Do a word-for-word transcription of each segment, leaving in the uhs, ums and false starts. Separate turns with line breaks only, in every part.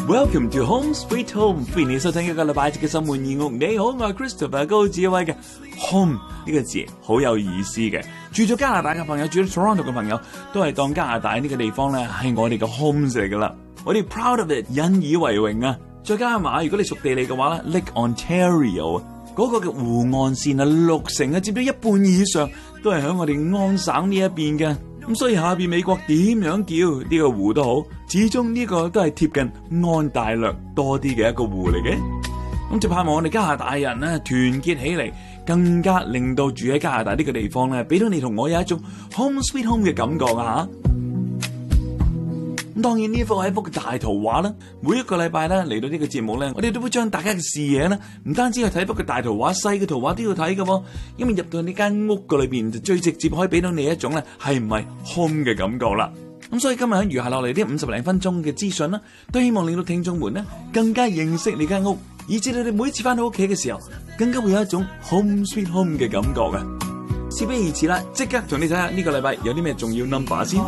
Welcome to Home Sweet Home， 歡迎你收聽一個禮拜節嘅生活異屋。你好，我係 Christopher 高志威嘅 Home 呢個字好有意思嘅。住咗加拿大嘅朋友，住咗 Toronto 嘅朋友，都係當加拿大呢個地方咧係我哋嘅 homes 嚟噶啦。我哋 proud of it， 引以為榮啊！再加埋，如果你熟地理嘅話咧 ，Lake Ontario 嗰個嘅湖岸線啊，六成啊，佔咗一半以上都係喺我哋安省呢一邊嘅。咁所以下邊美國點樣叫呢個湖都好，始終呢個都係貼近安大略多啲嘅一個湖嚟嘅。咁就盼望我哋加拿大人咧團結起嚟，更加令到住喺加拿大呢個地方咧，俾到你同我有一種 home sweet home 嘅感覺啊！咁當然呢幅係一幅大圖畫啦。每一個禮拜咧嚟到呢個節目咧，我哋都會將大家嘅視野咧，唔單止去睇幅嘅大圖畫，細嘅圖畫都要睇嘅喎。因為入到呢間屋個裏邊，就最直接可以俾到你一種咧係唔係 home 嘅感覺啦。咁所以今日喺餘下落嚟呢五十零分鐘嘅資訊啦，都希望令到聽眾們咧更加認識你間屋，以至你哋每次翻到屋企嘅時候，更加會有一種 home sweet home 嘅感覺啊！事不宜遲啦，即刻同你睇下呢個禮拜有啲咩重要 number 先。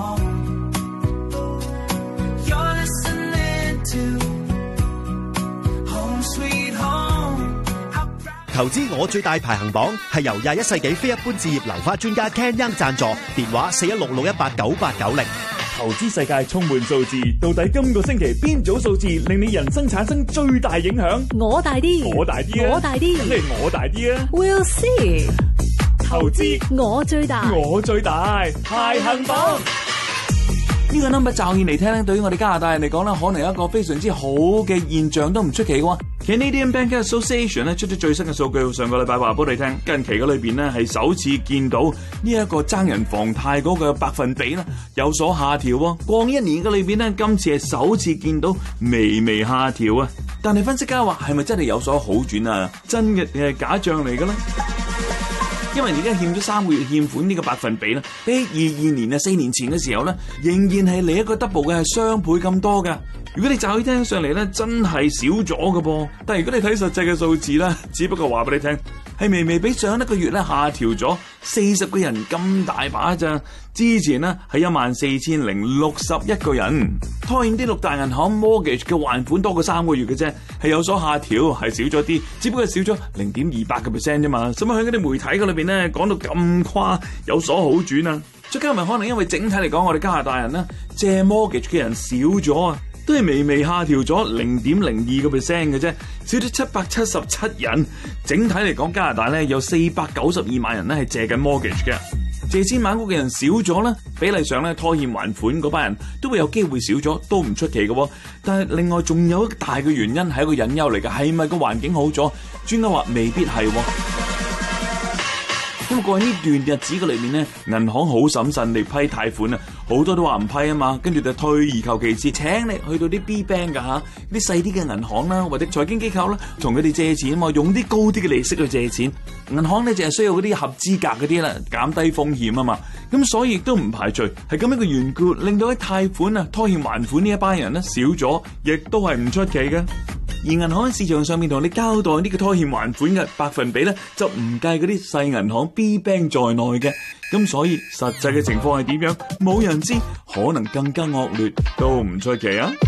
投資我最大排行榜係由廿一世紀非一般置業樓花專家 Ken Young 贊助，電話四一六六一八九八九零。
投資世界充滿數字，到底今個星期邊組數字令你人生產生最大影響？
我大啲，
我大啲啊，
我大啲，
梗係我大啲啊
We'll see。
投資
我最大，
我最大排行榜。呢個 number 驟然嚟聽咧，對於我哋加拿大人嚟講咧，可能有一個非常之好嘅現象都唔出奇嘅喎。Canadian Banking Association 咧出咗最新嘅數據，上個禮拜話俾你聽，近期嘅裏邊咧係首次見到呢一個爭人房貸嗰個百分比咧有所下調喎。過一年嘅裏邊咧，今次係首次見到微微下調啊。但係分析家話係咪真係有所好轉啊？真嘅定係假象嚟嘅咧？因為而家欠咗三個月欠款呢個百分比咧，比二二年啊四年前嘅時候咧，仍然係嚟一個 double 嘅係雙倍咁多㗎。如果你驟耳聽上嚟咧，真係少咗㗎噃。但係如果你睇實際嘅數字咧，只不過話俾你聽，係微微比上一個月咧下調咗四十個人咁大把咋。之前呢係一萬四千零六十一個人。拖欠啲六大銀行 mortgage 嘅還款多過三個月嘅啫，係有所下調，係少咗啲，只不過係少咗零點二八個 percent 啫嘛。使乜喺嗰啲媒體嗰裏邊咧講到咁誇，有所好轉啊？再加埋可能因為整體嚟講，我哋加拿大人咧借 mortgage 嘅人少咗啊，都係微微下調咗零點零二個 percent 嘅啫，少咗七百七十七人。整體嚟講，加拿大咧有四百九十二萬人咧係借緊 mortgage 嘅。借錢買屋嘅人少咗咧，比例上咧拖欠還款嗰班人都會有機會少咗，都唔出奇嘅。但係另外仲有一個大嘅原因係一個隱憂嚟嘅，係咪個環境好咗？專家話未必係。因為過去呢段日子嘅裏面咧，銀行好審慎地批貸款啊，好多都話唔批啊嘛，跟住就退而求其次，請你去到啲 B Bank 噶吓，啲細啲嘅銀行啦，或者財經機構啦，同佢哋借錢啊嘛，用啲高啲嘅利息去借錢。銀行咧就係需要嗰啲合資格嗰啲啦，減低風險啊嘛。咁所以亦都唔排除係咁樣嘅緣故，令到喺貸款啊拖欠還款呢一班人咧少咗，亦都係唔出奇嘅。而銀行喺市場上面同你交代呢個拖欠還款嘅百分比咧，就唔計嗰啲細銀行 B Bank 在內嘅。咁所以實際嘅情況係點樣，冇人知，可能更加惡劣都唔出奇啊！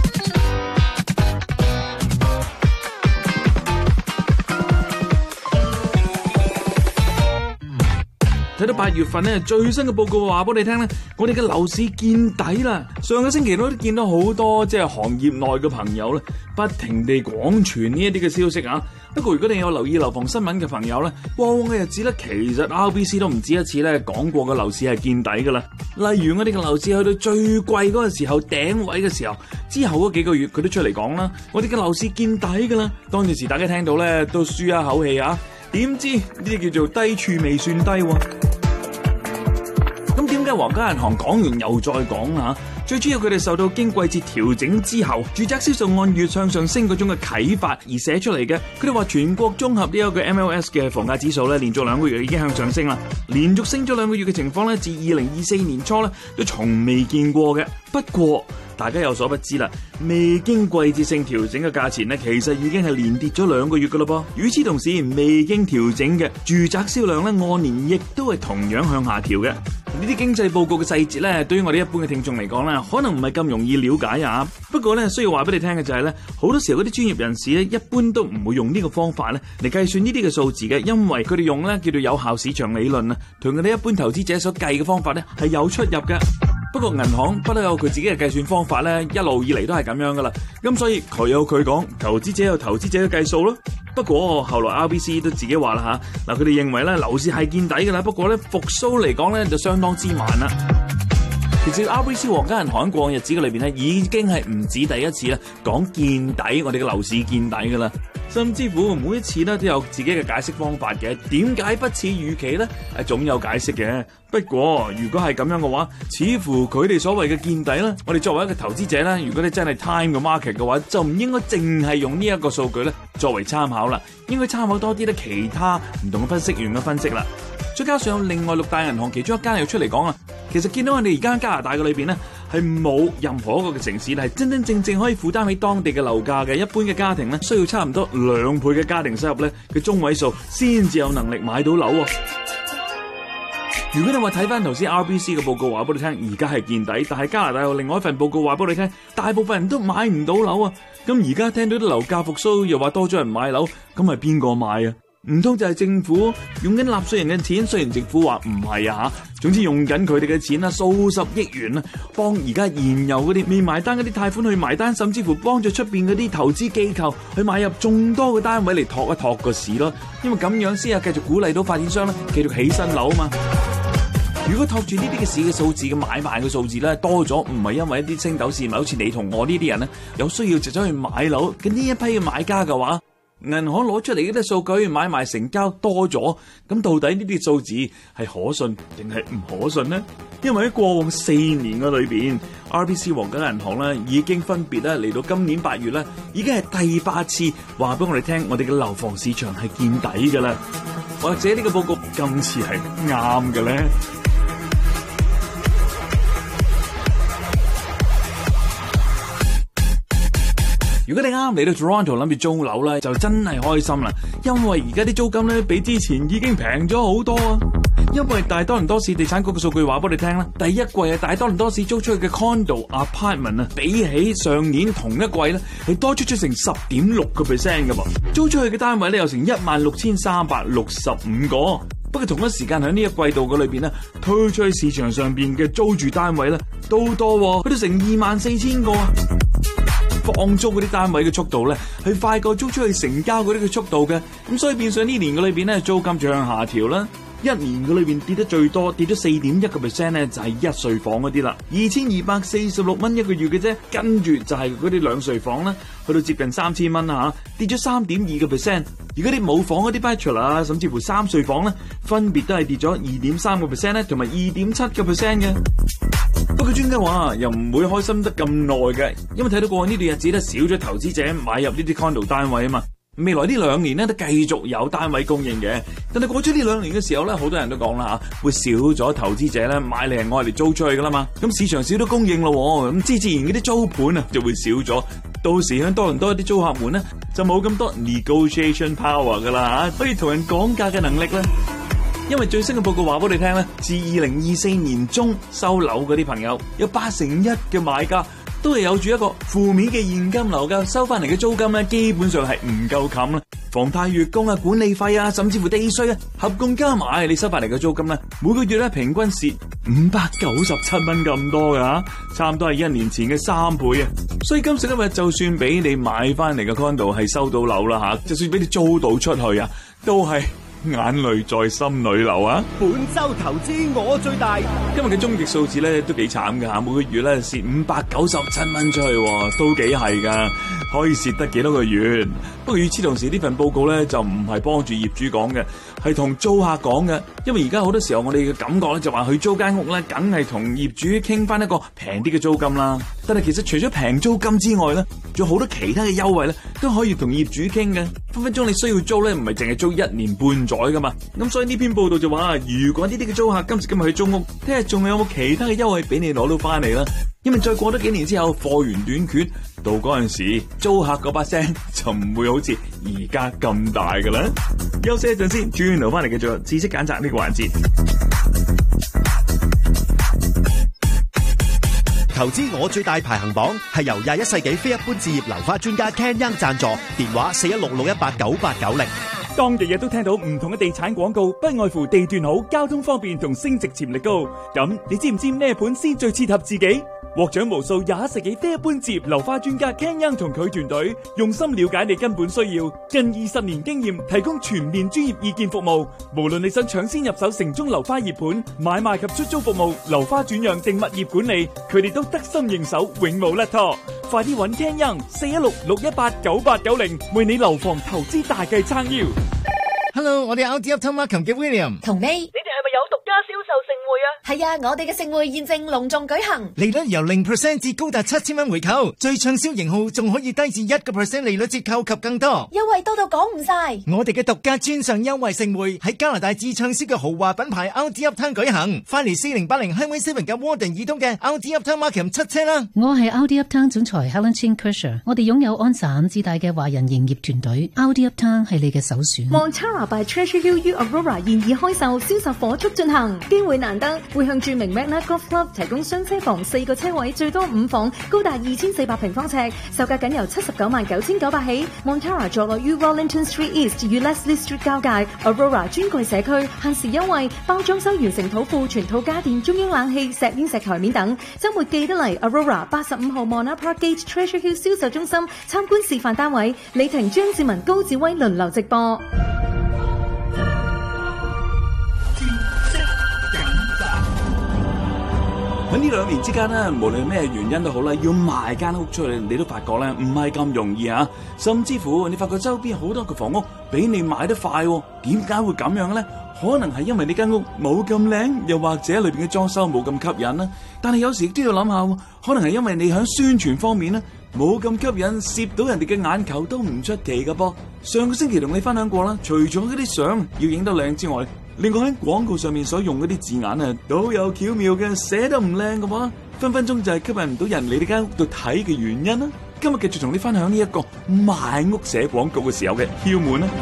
睇到八月份咧最新嘅報告話俾你聽咧，我哋嘅樓市見底啦。上個星期都見到好多即係行業內嘅朋友咧，不停地廣傳呢一啲嘅消息啊。不過如果你有留意樓房新聞嘅朋友咧，過往嘅日子咧，其實 R B C 都唔止一次咧講過個樓市係見底噶啦。例如我哋嘅樓市去到最貴嗰個時候，頂位嘅時候，之後嗰幾個月佢都出嚟講啦，我哋嘅樓市見底噶啦。當陣時大家聽到咧都舒一口氣啊，點知呢啲叫做低處未算低喎。咁點解皇家銀行講完又再講啊？最主要佢哋受到經季節調整之後，住宅銷售按月向上升嗰種嘅啟發而寫出嚟嘅。佢哋話全國綜合呢一個 M L S 嘅房價指數咧，連續兩個月已經向上升啦，連續升咗兩個月嘅情況咧，自二零二四年初咧都從未見過嘅。不過大家有所不知啦，未經季節性調整嘅價錢呢，其實已經係連跌咗兩個月噶啦噃。與此同時，未經調整嘅住宅銷量呢，按年亦都係同樣向下調嘅。呢啲經濟報告嘅細節咧，對於我哋一般嘅聽眾嚟講咧，可能唔係咁容易了解啊。不過咧，需要話俾你聽嘅就係咧，好多時候嗰啲專業人士咧，一般都唔會用呢個方法咧嚟計算呢啲嘅數字嘅，因為佢哋用咧叫做有效市場理論啊，同佢哋一般投資者所計嘅方法咧係有出入嘅。不過銀行不嬲有佢自己嘅計算方法咧，一路以嚟都係咁樣噶啦。咁所以佢有佢講，投資者有投資者嘅計數咯。不過後來 R B C 都自己話啦吓，嗱佢哋認為咧樓市係見底噶啦，不過咧復甦嚟講咧就相當之慢啦。其實 R B C 皇家銀行過往日子嘅裏邊咧，已經係唔止第一次啦，講見底，我哋嘅樓市見底噶啦。甚至乎每一次咧都有自己嘅解釋方法嘅，點解不似預期咧？係總有解釋嘅。不過如果係咁樣嘅話，似乎佢哋所謂嘅見底咧，我哋作為一個投資者咧，如果你真係 time 嘅 market 嘅話，就唔應該淨係用呢一個數據咧作為參考啦，應該參考多啲咧其他唔同嘅分析員嘅分析啦。再加上有另外六大銀行其中一間又出嚟講啊，其實見到我哋而家加拿大嘅裏邊咧，係冇任何一個嘅城市係真真正正可以負擔起當地嘅樓價嘅。一般嘅家庭咧，需要差唔多兩倍嘅家庭收入咧嘅中位數，先至有能力買到樓。如果你話睇翻頭先 R B C 嘅報告話俾你聽，而家係見底，但係加拿大有另外一份報告話俾你聽，大部分人都買唔到樓啊。咁而家聽到啲樓價復甦，又話多咗人買樓，咁係邊個買啊？唔通就係政府用緊納稅人嘅錢？雖然政府話唔係啊吓，總之用緊佢哋嘅錢啦，數十億元啊，幫而家現有嗰啲未埋單嗰啲貸款去埋單，甚至乎幫助出邊嗰啲投資機構去買入眾多嘅單位嚟托一托個市咯。因為咁樣先係繼續鼓勵到發展商咧，繼續起新樓啊嘛。如果托住呢啲嘅市嘅數字嘅買賣嘅數字咧多咗，唔係因為一啲升斗市民，好似你同我呢啲人咧有需要就走去買樓嘅呢一批嘅買家嘅話，銀行攞出嚟嘅啲數據買賣成交多咗，咁到底呢啲數字係可信定係唔可信呢？因為喺過往四年嘅裏邊 ，R B C 皇家銀行咧已經分別咧嚟到今年八月咧，已經係第八次話俾我哋聽，我哋嘅樓房市場係見底㗎啦。或者呢個報告今次係啱嘅咧？如果你啱嚟到 Toronto 諗住租樓咧，就真係開心啦，因為而家啲租金咧比之前已經平咗好多啊！因為大多倫多市地產局嘅數據話俾你聽啦，第一季啊大多倫多市租出去嘅 condo apartment 啊，比起上年同一季咧係多出咗成十點六個 percent 噶噃，租出去嘅單位咧有成一萬六千三百六十五個。不過同一時間喺呢一季度嘅裏邊咧，推出去市場上邊嘅租住單位咧都多，去到成二萬四千個啊！放租嗰啲單位嘅速度咧，係快過租出去成交嗰啲嘅速度嘅，咁所以變相呢年嘅裏邊咧，租金就向下調啦。一年嘅裏邊跌得最多，跌咗四點一個 percent 咧，就係一睡房嗰啲啦，二千二百四十六蚊一個月嘅啫。跟住就係嗰啲兩睡房啦，去到接近三千蚊啦吓，跌咗三點二個 percent。而嗰啲冇房嗰啲 bachelor 啊，甚至乎三睡房咧，分別都係跌咗二點三個 percent 咧，同埋二點七個 percent 嘅。不過專家話又唔會開心得咁耐嘅，因為睇到過去呢段日子咧少咗投資者買入呢啲 condo 單位啊嘛。未來呢兩年咧都繼續有單位供應嘅，但係過咗呢兩年嘅時候咧，好多人都講啦吓，會少咗投資者咧買嚟係愛嚟租出去噶啦嘛。咁市場少咗供應咯，咁自自然嗰啲租盤啊就會少咗。到時喺多倫多啲租客們咧就冇咁多 negotiation power 噶啦吓，可以同人講價嘅能力咧。因為最新嘅報告話俾你聽咧，自二零二四年中收樓嗰啲朋友，有八成一嘅買家都係有住一個負面嘅現金流噶，收翻嚟嘅租金咧基本上係唔夠冚啦。房貸月供啊、管理費啊，甚至乎地稅啊，合共加埋你收翻嚟嘅租金咧，每個月咧平均蝕五百九十七蚊咁多噶，差唔多係一年前嘅三倍啊！所以今時今日就算俾你買翻嚟嘅 condo 係收到樓啦吓，就算俾你租到出去啊，都係眼淚在心裏流啊！
本周投資我最大。
今日嘅終極數字咧都幾慘噶吓，每個月咧蝕五百九十七蚊出去，都幾係噶，可以蝕得幾多個月？不過與此同時，呢份報告咧就唔係幫住業主講嘅，係同租客講嘅。因為而家好多時候我哋嘅感覺咧就話去租間屋咧，梗係同業主傾翻一個平啲嘅租金啦。但係其實除咗平租金之外咧，仲有好多其他嘅優惠咧，都可以同業主傾嘅。分分鐘你需要租咧，唔係淨係租一年半載噶嘛。咁所以呢篇報道就話，如果呢啲嘅租客今時今日去租屋，聽日仲有冇其他嘅優惠俾你攞到翻嚟啦？ 因為再過多幾年之後貨源短缺，到嗰陣時租客嗰把聲就唔會好似而家咁大噶啦。休息一陣先，轉頭翻嚟繼續知識揀擇呢個環節。
投資我最大排行榜係由廿一世紀非一般置業樓花專家 Ken Young 贊助，電話四一六六一八九八九零。
當日日都聽到唔同嘅地產廣告，不外乎地段好、交通方便同升值潛力高。咁你知唔知咩盤先最切合自己？獲獎無數廿一世紀非一般置業樓花專家 Ken Young 同佢團隊用心了解你根本需要，近二十年經驗，提供全面專業意見服務。無論你想搶先入手城中樓花熱盤、買賣及出租服務、樓花轉讓定物業管理，佢哋都得心應手，永無甩拖。快啲揾 Ken Young 四一六六一八九八九零，為你樓房投資大計撐腰。
Hello， 我哋 R D Uptown Markham 嘅 William。
同你，
你哋係咪有獨家銷售盛會啊？
係啊，我哋嘅盛會現正隆重舉行，
利率由零 percent 至高達七千蚊回購，最暢銷型號仲可以低至一個 percent 利率折扣及更多，
優惠多到講唔晒。
我哋嘅獨家專上優惠盛會喺加拿大最暢銷嘅豪華品牌 R D Uptown 舉行，翻嚟四零八零 Highway Seven 嘅 Warden 以東嘅 R D Uptown Markham 七車啦。
我係 R D Uptown 總裁 Helen Chin Kersher， 我哋擁有安省至大嘅華人營業團隊 ，R D Uptown 係你嘅首選。
Montara by Treasure Hill U Aurora 現已開售，銷售火速進行，機會難得，會向著名 Magna Golf Club 提供雙車房四個車位，最多五房，高達二千四百平方尺，售價僅由七十九萬九千九百起。Montara 坐落於 Wellington Street East 與 Leslie Street 交界 ，Aurora 專櫃社區，限時優惠，包裝修完成土庫，全套家電、中央冷氣、石英石台面等。週末記得嚟 Aurora 八十五號 Mona Park Gate Treasure Hill 銷售中心參觀示範單位，李婷、張志文、高志威輪流直播。
喺呢兩年之間咧，無論咩原因都好啦，要賣間屋出去，你都發覺咧唔係咁容易啊！甚至乎你發覺周邊好多個房屋比你買得快，點解會咁樣咧？可能係因為呢間屋冇咁靚，又或者裏邊嘅裝修冇咁吸引啦。但係有時都要諗下，可能係因為你喺宣傳方面咧冇咁吸引，攝到人哋嘅眼球都唔出奇噶噃。上個星期同你分享過啦，除咗嗰啲相要影得靚之外，另外喺廣告上面所用嗰啲字眼啊，都有巧妙嘅，寫得唔靚嘅話，分分鐘就係吸引唔到人嚟呢間屋度睇嘅原因啦。今日繼續同你分享呢一個賣屋寫廣告嘅時候嘅竅門啦。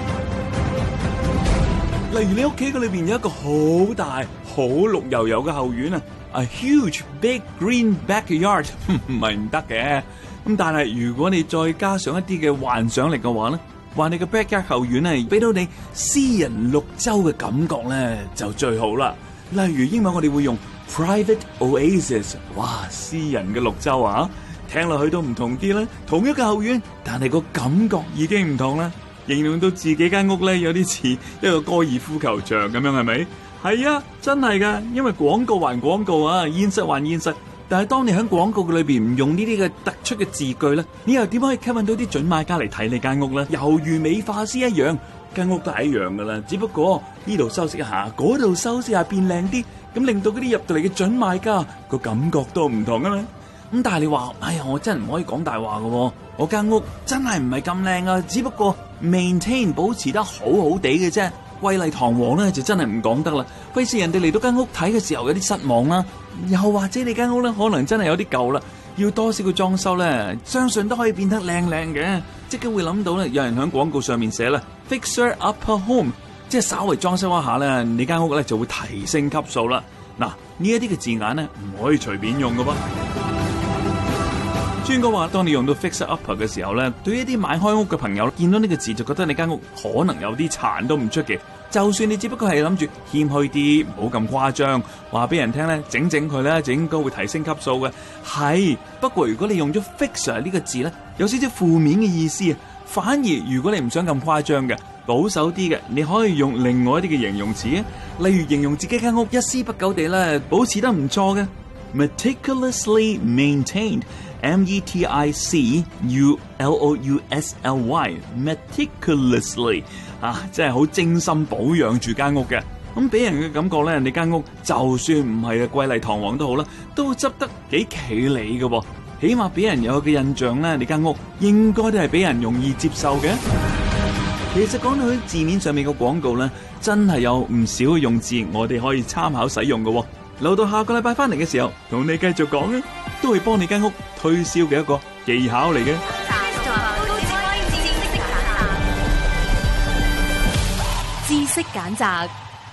例如你屋企嘅裏邊有一個好大、好綠油油嘅後院啊 ，a huge big green backyard， 唔係唔得嘅。咁但係如果你再加上一啲嘅幻想力嘅話咧，話你嘅 backyard 後院係俾到你私人綠洲嘅感覺咧，就最好啦。例如英文我哋會用 private oasis， 哇，私人嘅綠洲啊，聽落去都唔同啲啦。同一個後院，但係個感覺已經唔同啦。形容到自己間屋咧，有啲似一個高爾夫球場咁樣，係咪？係啊，真係噶，因為廣告還廣告啊，現實還現實。但係當你喺廣告裏邊唔用呢啲嘅突出嘅字句咧，你又點可以吸引到啲準買家嚟睇你間屋咧？猶如美化師一樣，間屋都係一樣噶啦，只不過呢度修飾一下，嗰度修飾下變靚啲，咁令到嗰啲入到嚟嘅準買家個感覺都唔同啊嘛。咁但係你話，哎呀，我真係唔可以講大話噶，我間屋真係唔係咁靚啊，只不過 maintain 保持得好好地嘅啫。貴麗堂皇咧就真係唔講得啦，費事人哋嚟到間屋睇嘅時候有啲失望啦。又或者你間屋咧可能真係有啲舊啦，要多少個裝修咧，相信都可以變得靚靚嘅。即刻會諗到咧，有人喺廣告上面寫啦 ，fixer up a home， 即係稍微裝修一下咧，你間屋咧就會提升級數啦。嗱，呢一啲嘅字眼咧唔可以隨便用噶噃。專哥話，當你用到 fixer up 嘅時候咧，對於一啲買開屋嘅朋友，見到呢個字就覺得你間屋可能有啲殘都唔出奇。就算你只不過係諗住謙虛啲，唔好咁誇張，話俾人聽咧，整整佢咧就應該會提升級數嘅。係，不過如果你用咗 fixer 呢個字咧，有少少負面嘅意思啊。反而如果你唔想咁誇張嘅，保守啲嘅，你可以用另外一啲嘅形容詞啊，例如形容自己間屋一絲不苟地咧保持得唔錯嘅 ，meticulously maintained。M E T I C U L O U S L Y，meticulously 啊，即係好精心保養住間屋嘅。咁俾人嘅感覺咧，你間屋就算唔係貴麗堂皇都好啦，都執得幾企理嘅。起碼俾人有個印象咧，你間屋應該都係俾人容易接受嘅。其實講到喺字面上面嘅廣告咧，真係有唔少嘅用字，我哋可以參考使用嘅。留到下個禮拜翻嚟嘅時候，同你繼續講啊。 都會幫你間屋推銷嘅一個技巧嚟嘅。
知識揀擇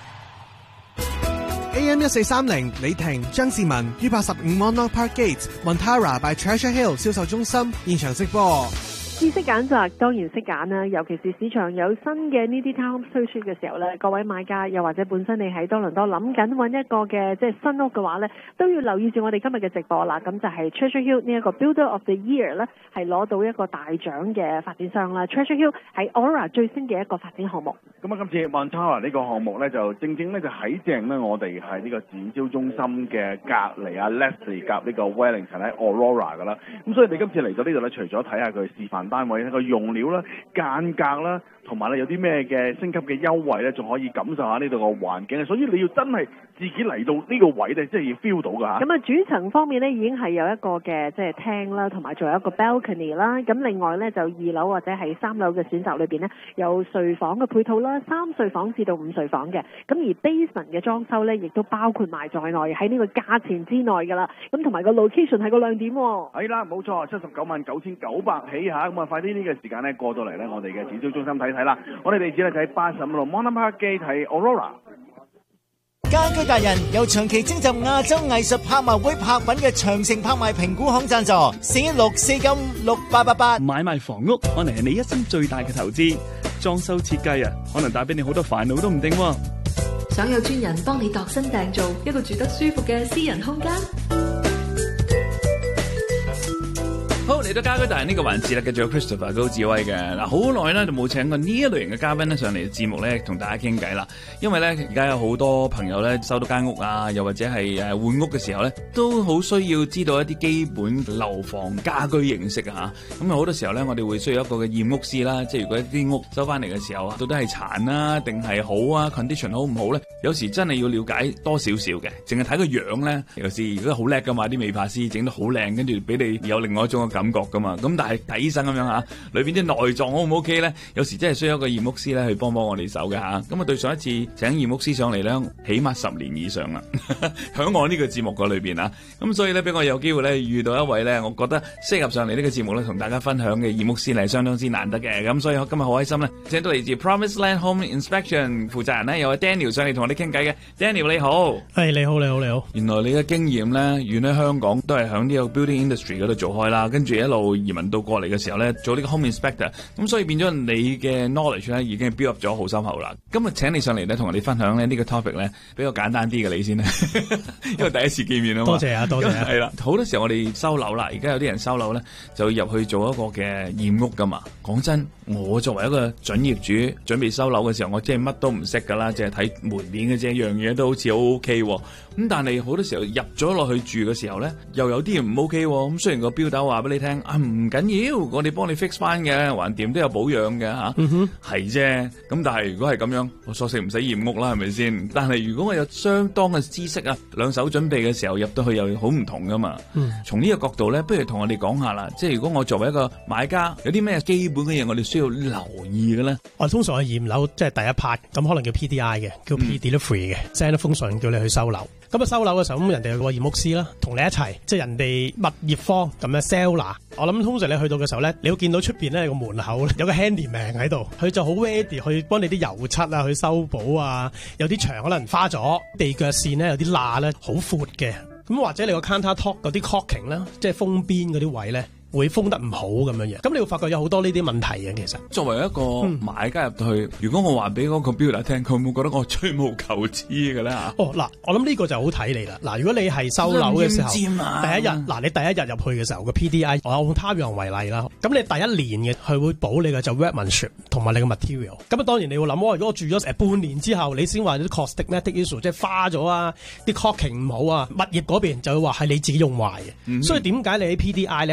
A M 一四三零李婷、張志文於八十五 Monarch Park Gate Montara by Treasure Hill 銷售中心現場直播。
知識揀擇當然識揀啦，尤其是市場有新嘅呢啲 town 推出嘅時候咧，各位買家又或者本身你喺多倫多諗緊揾一個嘅即係新屋嘅話咧，都要留意住我哋今日嘅直播啦。咁就係 Treasure Hill 呢一個 Builder of the Year 咧，係攞到一個大獎嘅發展商啦。Treasure Hill 係 Aurora 最新嘅一個發展項目。
咁啊，今次 Montara 呢個項目咧，就正正咧就喺正咧，我哋係呢個展銷中心嘅隔離啊 Leslie 夾呢個 Wellington 喺 Aurora 噶啦。咁所以你今次嚟到呢度咧，除咗睇下佢示範單位一個用料啦、間隔啦，同埋咧有啲咩嘅升級嘅優惠咧，仲可以感受下呢度個環境。所以你要真係自己嚟到呢個位咧，即係要 feel 到噶嚇。咁啊，主層方面咧已經係有一個嘅即係廳啦，同埋仲有一個 balcony 啦。咁另外咧就二樓或者係三樓嘅選擇裏邊咧，有睡房嘅配套啦，三睡房至到五睡房嘅。咁而 basement 嘅裝修咧，亦都包括埋在內喺呢個價錢之內㗎啦。咁同埋個 location 係個亮點喎。係啦，冇錯，七十九萬九千九百起嚇。咁啊，快啲呢個時間咧過到嚟咧，我哋嘅展銷中心睇睇啦。我哋地址咧就喺八十五路 Monarch Park Gate 喺 Aurora。
家居達人由長期徵集亞洲藝術拍賣會拍品嘅長城拍賣評估行贊助，四一六四九六八八八。
買賣房屋可能係你一生最大嘅投資，裝修設計啊，可能帶俾你好多煩惱都唔定喎。
想有專人幫你度身訂造一個住得舒服嘅私人空間。
好，嚟到家居達人呢個環節啦，繼續有 Christopher 高志威嘅嗱，好耐咧就冇請過呢一類型嘅嘉賓咧上嚟嘅節目咧，同大家傾偈啦。因為咧而家有好多朋友咧收到間屋啊，又或者係誒換屋嘅時候咧，都好需要知道一啲基本樓房家居認識啊嚇。咁啊好多時候咧，我哋會需要一個嘅驗屋師啦，即係如果一啲屋收翻嚟嘅時候啊，到底係殘啊定係好啊 condition 好唔好咧？有時真係要了解多少少嘅，淨係睇個樣咧，有時如果好叻噶嘛，啲美髮師整得好靚，跟住俾你有另外一種感覺噶嘛，咁但係睇醫生咁樣嚇，裏邊啲內臟 O 唔 O K 咧？有時真係需要一個驗屋師咧去幫幫我哋手嘅嚇。咁啊對上一次請驗屋師上嚟咧，起碼十年以上啦，喺我呢個節目個裏邊啊。咁所以咧，俾我有機會咧遇到一位咧，我覺得適合上嚟呢個節目咧，同大家分享嘅驗屋師係相當之難得嘅。咁所以我今日好開心咧，請到嚟自 Promise Land Home Inspection 負責人咧，有位 Daniel 上嚟同我哋傾偈嘅。Daniel 你好，
係你好你好你好。
原來你嘅經驗咧，遠喺香港都係喺呢個 building industry 嗰度做開啦，跟住一路移民到過嚟嘅時候咧，做呢個 home inspector，咁所以變咗你嘅 knowledge 咧已經 build up 咗好深厚啦。今日請你上嚟咧，同我哋分享咧呢個 topic 咧比較簡單啲嘅你先咧，因為第一次見面啊嘛。
多謝啊，多謝啊。
係啦，好多時候我哋收樓啦，而家有啲人收樓咧就入去做一個嘅驗屋噶嘛。講真，我作為一個準業主，準備收樓嘅時候，我真係乜都唔識噶啦，淨係睇門面嘅啫，樣嘢都好似好 OK 喎。咁但係好多時候入咗落去住嘅時候咧，又有啲唔 OK 喎。咁雖然個標頭話俾你聽啊，唔緊要，我哋幫你 fix 翻嘅，橫掂都有保養嘅嚇，係啫。咁但係如果係咁樣，我索性唔使驗屋啦，係咪先？但係如果我有相當嘅知識啊，兩手準備嘅時候入到去又好唔同噶嘛。嗯、從呢個角度咧，不如同我哋講下啦。即係如果我作為一個買家，有啲咩基本嘅嘢我哋需要留意嘅咧？
我通常去驗樓即係第一 part，咁可能叫 P D I 嘅，叫 Pre-Delivery 嘅 send 封信叫你去收樓。咁啊收樓嘅時候，咁人哋有個驗屋師啦，同你一齊，即係人哋物業方咁樣 seller。我諗通常你去到嘅時候咧，你會見到出邊咧有個門口有個 handyman 喺度，佢就好 ready 去幫你啲油漆啊去修補啊，有啲牆可能花咗，地腳線咧有啲罅咧好闊嘅，咁或者你個 counter top 嗰啲 caulking 啦，即係封邊嗰啲位咧，會封得唔好咁樣嘢，咁你會發覺有好多呢啲問題嘅。其實
作為一個買家入到去，嗯、如果我話俾嗰個 builder 聽，佢會唔會覺得我吹毛求疵嘅咧？
哦，嗱，我諗呢個就好睇你啦。嗱，如果你係收樓嘅時候，尖尖啊、第一日，嗱，你第一日入去嘅時候個 P D I，我用他樣為例啦。咁你第一年嘅佢會補你嘅就 workmanship 同埋你嘅 material。咁啊，當然你會諗，如果我住咗成半年之後，你先話啲 cosmetic issue， 即係花咗啊，啲 caulking 唔好啊，物業嗰邊就會話係你自己用壞嘅。嗯、哼所以點解你喺 P D I 咧第一日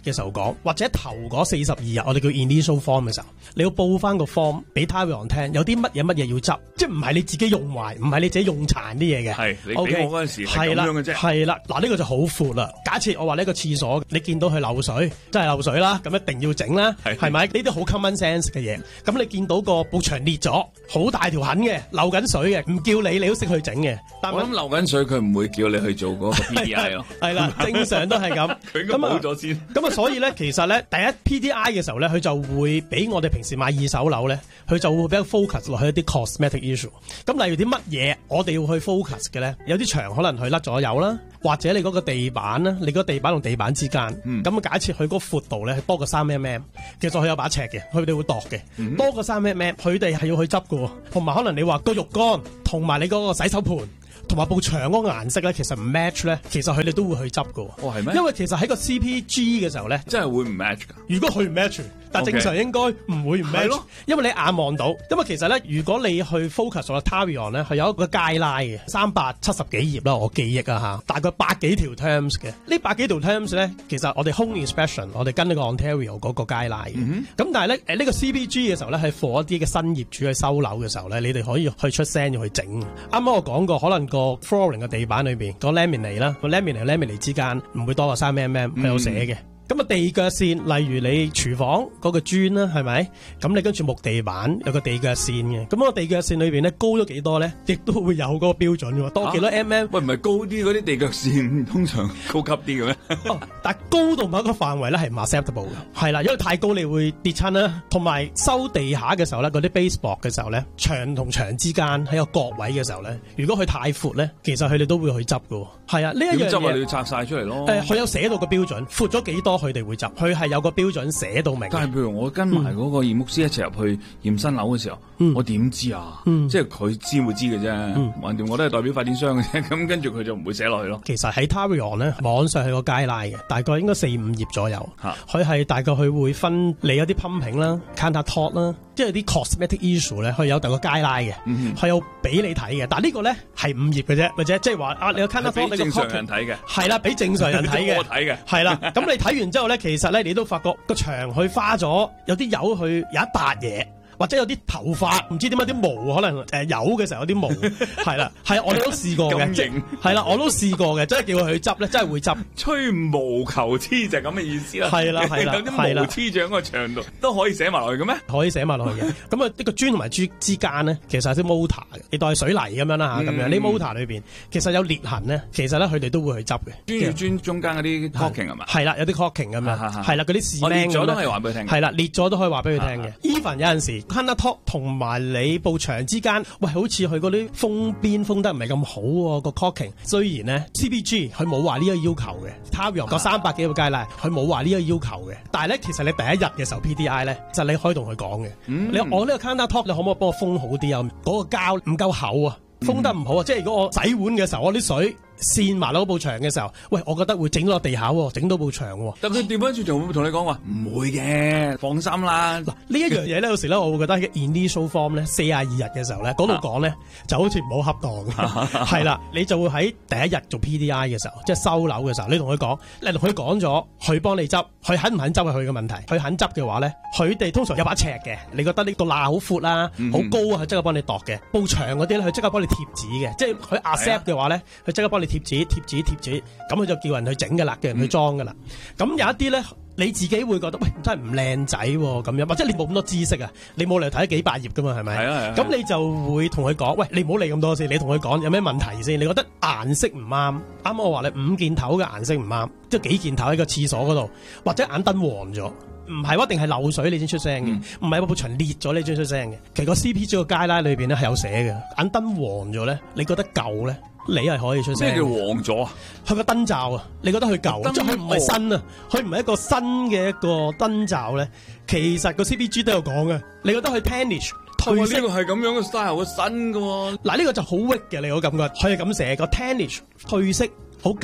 嘅時候講，或者頭嗰四十二日，我哋叫 initial form 嘅時候，你要報翻個 form 俾 Tarion 聽，有啲乜嘢乜嘢要執，即係唔係你自己用壞，唔係你自己用殘啲嘢嘅。
係你俾
OK？
我嗰陣時係咁樣嘅啫。
係啦，嗱呢個就好闊啦。假設我話呢個廁所，你見到佢漏水，真係漏水啦，咁一定要整啦，係咪？呢啲好 common sense 嘅嘢。咁你見到個布牆裂咗，好大條痕嘅，漏緊水嘅，唔叫你你都識去整嘅。但
我諗漏緊水，佢唔會叫你去做嗰個 P D I 咯。
係啦，正常都係咁。
佢應該補咗先。
咁啊，所以咧，其實咧，第一 P D I 嘅時候咧，佢就會比我哋平時買二手樓咧，佢就會比較 focus 落去一啲 cosmetic issue。咁例如啲乜嘢我哋要去 focus 嘅咧？有啲牆可能佢甩咗油啦，或者你嗰個地板啦，你嗰個地板同地板之間，咁、嗯、假設佢嗰個闊度咧係多過三 mm， 其實佢有把尺嘅，佢哋會度嘅，嗯、多過三 mm， 佢哋係要去執嘅，同埋可能你話個浴缸同埋你嗰個洗手盆。同埋部牆嗰個顏色咧，其實唔 match 咧，其實佢哋都會去執㗎。
哦，係咩？
因為其實喺個 C P G 嘅時候咧，
真係會唔 match 㗎。
如果佢唔 match，但正常應該唔會唔 match。係咯，因為你眼望到。因為其實咧，如果你去 focus 喺 Tarion 咧，係有一個 guideline嘅，三百七十幾頁啦，我記憶啊嚇，大概百幾條 terms 嘅。呢百幾條 terms 咧，其實我哋 home inspection， 我哋跟呢個 Ontario 嗰個 guideline 嘅。咁、嗯、但係咧，誒、這、呢個 C P G 嘅時候咧，係 for 一啲嘅新業主去收樓嘅時候咧，你哋可以去出聲要去整。啱啱我講過，可能個 flooring 嘅地板裏邊個 laminate 啦，個 laminate laminate 之間唔會多過三 mm， 係有寫嘅。咁啊地腳線，例如你廚房嗰個磚啦，係咪？咁你跟住木地板有個地腳線嘅，咁個地腳線裏邊咧高咗幾多咧？亦都會有嗰個標準嘅，多幾多 mm？、啊、喂，
唔係高啲嗰啲地腳線通常高級啲嘅咩？
哦，但係高到某一個範圍咧係唔 acceptable 嘅，係啦，因為太高你會跌親啦，同埋收地下嘅時候咧，嗰啲 baseboard 嘅時候咧，牆同牆之間喺個角位嘅時候咧，如果佢太闊咧，其實佢哋都會去執嘅。係啊，呢一樣嘢
執啊，你要拆晒出嚟咯。誒、
呃，佢有寫到個標準，闊咗幾多佢哋會執，佢係有個標準寫到明。
但係譬如我跟埋嗰個驗屋師一齊入去驗新樓嘅時候，嗯、我點知啊？嗯、即係佢知會知嘅啫，橫掂、嗯、我都係代表發展商嘅啫。咁跟住佢就唔會寫落去咯。其實喺 Tarion 咧，網上係個 guideline嘅，大概應該四五頁左右。佢係大概佢會分你有啲 pumping 啦、countertop 啦，即係啲 cosmetic issue 咧，佢有大個 guideline 嘅，佢、嗯、有俾你睇嘅。但係呢個咧係五頁嘅啫，或者即係話啊，你個 countertop 正常人睇嘅，
係啦，俾正常人睇嘅，
我睇嘅，係
啦。咁你睇完之後咧，其實咧你都發覺個牆佢花咗有啲油去有一笪嘢。或者有啲頭髮唔知點解啲毛可能誒有嘅時候有啲毛係啦，係我哋都試過嘅，係啦，我都試過嘅，真係叫佢去執咧，真係會執。吹毛求疵就係咁嘅意思啦。係啦係啦，有啲毛黐咗喺個牆度都可以寫埋落去嘅咩？可以寫埋落去嘅。咁啊，呢個磚同埋磚之間咧，其實係啲 mortar 嘅，你當係水泥咁樣啦嚇，咁樣呢 mortar 裏邊其實有裂痕咧，其實咧佢哋都會去執嘅。磚與磚中間嗰啲 caulking 係嘛？係啦，有啲 caulking 咁樣，係啦，嗰啲士釘裂咗都可以話俾佢聽。係啦，裂咗都可以話俾佢聽嘅。even 有陣時。countertop 同埋你部牆之間，喂，好似佢嗰啲封邊封得唔係咁好喎，個 caulking。雖然咧 C P G 佢冇話呢個要求嘅，Tarion個三百幾個街啦，佢冇話呢個要求嘅。但係咧，其實你第一日嘅時候 P D I 咧，就你可以同佢講嘅。你我呢個 countertop 你可唔可以幫我封好啲啊？嗰個膠唔夠厚啊，封得唔好啊。即係如果我洗碗嘅時候，我啲水線埋落部牆嘅時候，喂，我覺得會整到地下喎，整到部牆喎。但佢調翻轉就會同你講話唔會嘅，放心啦。嗱，呢一樣嘢咧，有時咧，我會覺得 initial form 咧，四十二日嘅時候咧，嗰度講咧就好似唔好恰當嘅，係啦，你就會喺第一日做 P D I 嘅時候，即係收樓嘅時候，你同佢講，你同佢講咗，佢幫你執，佢肯唔肯執係佢嘅問題。佢肯執嘅話咧，佢哋通常有把尺嘅，你覺得呢個罅好闊啦，好高啊，佢即刻幫你度嘅。布牆嗰啲咧，佢即刻幫你貼紙嘅，即係佢 accept 嘅話咧，佢即刻幫你貼紙、貼紙、貼紙，咁佢就叫人去整㗎啦，叫人去裝㗎啦。咁、嗯、有一啲咧，你自己會覺得喂，真係唔靚仔喎咁樣，或者你冇咁多知識啊，你冇嚟睇幾百頁㗎嘛，係咪？係啊係啊。咁你就會同佢講，喂，你唔好理咁多先，你同佢講有咩問題先？你覺得顏色唔啱？啱啱我話你五件頭嘅顏色唔啱，即係幾件頭喺個廁所嗰度，或者眼燈黃咗。唔係一定係漏水你先出聲嘅，唔係部牆裂咗你先出聲嘅。其實個 C P G 個街拉裏邊咧係有寫嘅，眼燈黃咗咧，你覺得舊咧，你係可以出聲。咩叫黃咗啊？佢個燈罩啊，你覺得佢舊，即係佢唔係新啊，佢唔係一個新嘅一個燈罩咧。其實個 C P G 都有講嘅，你覺得佢 tarnish 褪色，呢個係咁樣嘅 style 嘅新嘅喎。嗱呢個就好 weak 嘅，你個感覺，佢係咁寫個 tarnish 褪色好舊。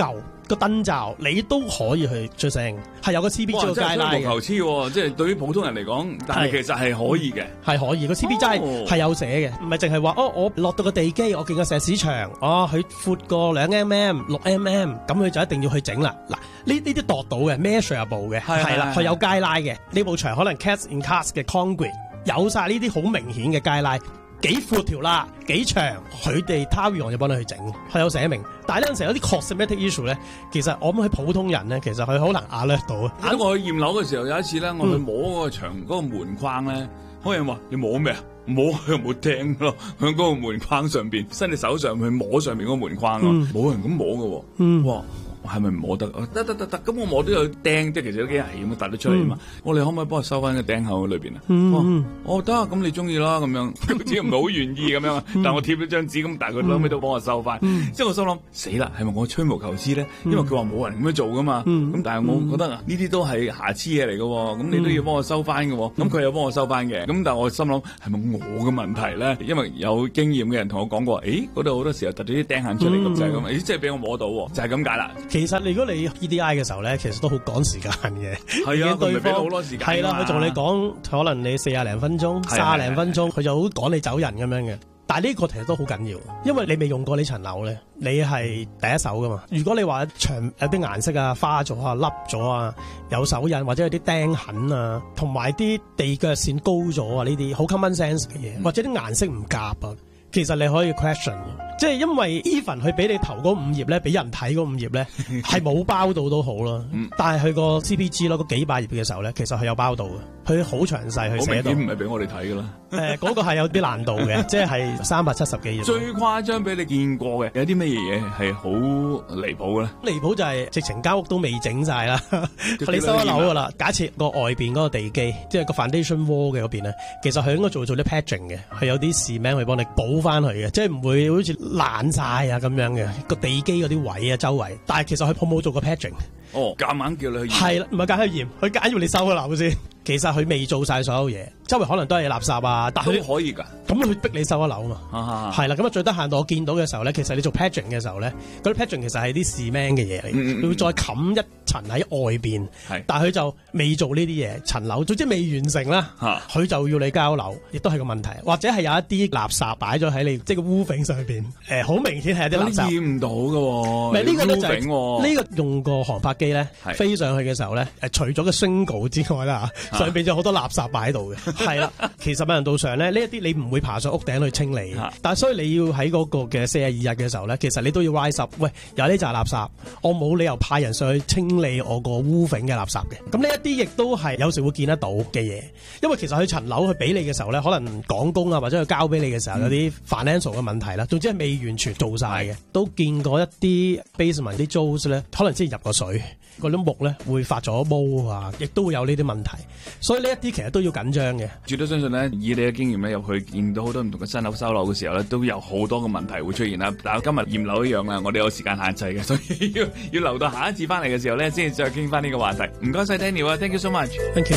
個燈罩，你都可以去出聲，係有個 C B G 個街拉嘅。
哇！真係吹毛求疵喎，即係對於普通人嚟講，但係其實係可以嘅，
係可以。個 C B G 係係有寫嘅，唔係淨係話哦，我落到個地基，我見個石屎牆，哦，佢闊過兩 mm、六 mm，咁佢就一定要去整啦。嗱，呢呢啲度到嘅 measurable 嘅，係啦，佢有街拉嘅。呢部牆可能 cast in cast 嘅 concrete， 有晒呢啲好明顯嘅街拉。幾闊條啦，幾長，佢哋 Tavion 就幫你去整，係有寫明。但係呢陣時有啲 cosmetic issue 咧，其實我諗喺普通人咧，其實佢好難 alert 到啊。
咁我去驗樓嘅時候，有一次咧，我去摸嗰個牆嗰個門框咧，嗰人話：你摸咩啊？摸佢又冇釘咯，喺嗰個門框上邊，伸隻手上去摸上面嗰個門框咯，冇、嗯、人咁摸嘅喎。嗯，哇！係咪唔摸得？得得得得，咁我摸都有釘，即係其實都幾危險，突得出嚟啊嘛。我哋可唔可以幫我收翻個釘口喺裏邊啊？嗯，我得，咁你中意啦，咁樣，只係唔係好願意咁樣。但係我貼咗張紙，咁但係佢後尾都幫我收翻。即係我心諗，死啦，係咪我吹毛求疵咧？因為佢話冇人咁樣做噶嘛。咁但係我覺得啊，呢啲都係瑕疵嘢嚟嘅，咁你都要幫我收翻嘅。咁佢又幫我收翻嘅。咁但係我心諗，係咪我嘅問題咧？因為有經驗嘅人同我講過，誒，嗰度好多時候突咗啲釘痕出嚟咁就係咁，誒，即係俾我摸到，就係咁解啦。
其實如果你 E D I 嘅時候咧，其實都好趕時間嘅。
係啊，佢咪俾好多時間。
係啦，佢同你講可能你四廿零分鐘、卅零分鐘，佢就好趕你走人咁樣嘅。但係呢個其實都好緊要，因為你未用過呢層樓咧，你係第一手噶嘛。如果你話牆有啲顏色啊、花咗啊、凹咗啊、有手印或者有啲釘痕啊，同埋啲地腳線高咗啊，呢啲好 common sense 嘅嘢，或者啲顏色唔夾啊，其實你可以 question。即係因為 even 佢俾你投嗰五頁咧，俾人睇嗰五頁咧，係冇包到都好啦。嗯、但係佢個 C P G 咯，嗰幾百頁嘅時候咧，其實佢有包到嘅，佢好詳細去寫到。
唔係俾我哋睇㗎啦。
誒、呃，嗰、嗰個係有啲難度嘅，即係三百七十幾頁。
最誇張俾你見過嘅有啲乜嘢嘢係好離譜嘅咧？
離譜就係直情間屋都未整晒啦，你收咗樓㗎啦。假設個外邊嗰個地基，即係個 foundation wall 嘅嗰邊咧，其實佢應該做做啲 patching 嘅，係有啲 cement 去幫你補翻佢嘅，即係唔會好似爛晒啊咁樣嘅個地基嗰啲位啊周圍，但係其實佢冇做過 patching。
哦，夾硬叫你去驗。係啦，
唔係夾硬去驗，佢夾硬要你收個樓先。其實佢未做晒所有嘢，周圍可能都係垃圾啊，但係
都可以㗎。
咁佢逼你收一樓嘛。係啦，咁啊最低限度我見到嘅時候咧，其實你做 patching 嘅時候咧，嗰啲 patching 其實係啲 cement 嘅嘢嚟，嗯嗯你會再冚一層喺外邊。係，但係佢就未做呢啲嘢，層樓總之未完成啦。佢就要你交樓，亦都係個問題。或者係有一啲垃圾擺咗喺你即係個屋頂上邊，誒好明顯係有啲垃圾。驗唔到㗎喎。唔係呢個咧就係呢個用個航拍機咧飛上去嘅時候咧，誒除咗個 shingle 之外啦。上邊有好多垃圾擺喺度嘅，係啦。其實某程度上咧，呢一啲你唔會爬上屋頂去清理，但係所以你要喺嗰個嘅四十二日嘅時候咧，其實你都要 rise up。喂，有呢紮垃圾，我冇理由派人上去清理我個屋頂嘅垃圾嘅。咁呢一啲亦都係有時會見得到嘅嘢，因為其實佢層樓去俾你嘅時候咧，可能趕工啊或者佢交俾你嘅時候有啲 financial 嘅問題啦。總之係未完全做晒嘅，都見過一啲 basement 啲 joes 咧，可能之前入過水，嗰啲木咧會發咗毛啊，亦都會有呢啲問題。所以呢一啲其實都要緊張嘅。絕對相信咧，以你嘅經驗咧，入去見到好多唔同嘅新樓收樓嘅時候咧，都有好多嘅問題會出現啦。但係今日驗樓一樣啦，我哋有時間限制嘅，所以要要留到下一次翻嚟嘅時候咧，先至再傾翻呢個話題。唔該晒 Daniel 啊 ，thank you so much。Thank you。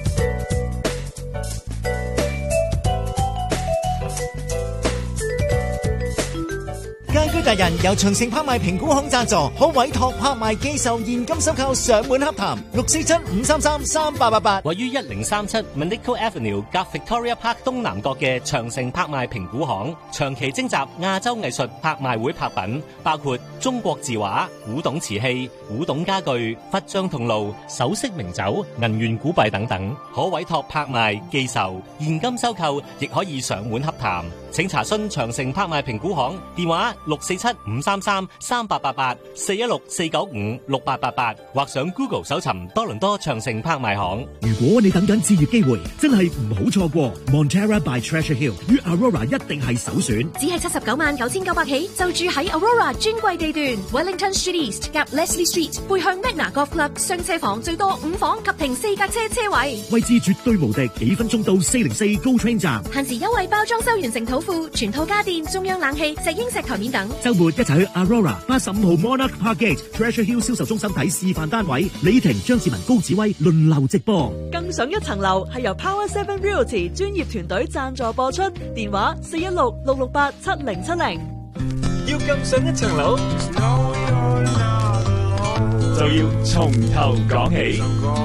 家居達人由長城拍賣評估行贊助，可委託拍賣寄售現金收購上門洽談六四七五三三三八八八，
位於一零三七 Manico Avenue 夾 Victoria Park 東南角嘅長城拍賣評估行，長期徵集亞洲藝術拍賣會拍品，包括中國字畫、古董瓷器、古董家具、佛像銅爐、首飾名酒、銀元古幣等等，可委託拍賣寄售現金收購，亦可以上門洽談。請查詢長城拍賣評估行電話六四七五三三三八八八四一六四九五六八八八，或上 Google 搜尋多倫多長城拍賣行。
如果你等緊置業機會，真係唔好錯過 Montara by Treasure Hill 於 Aurora 一定係首選。
只係七十九萬九千九百起，就住喺 Aurora 專櫃地段 Wellington Street East 夾 Leslie Street， 背向 Magna Golf Club， 雙車房最多五房及停四架車車位，
位置絕對無敵，幾分鐘到四零四 GO Train 站。
限時優惠包裝修完成土庫，全套家電、中央冷氣、石英石台面等。
周末一齊去 Aurora 八十五號 Monarch Parkgate Treasure Hill 銷售中心睇示範單位，李婷、張志文、高子威輪流直播。
更上一層樓係由 Power Seven Realty 專業團隊贊助播出，電話四一六六六八七零七零。
要更上一層樓， 就要從頭講起。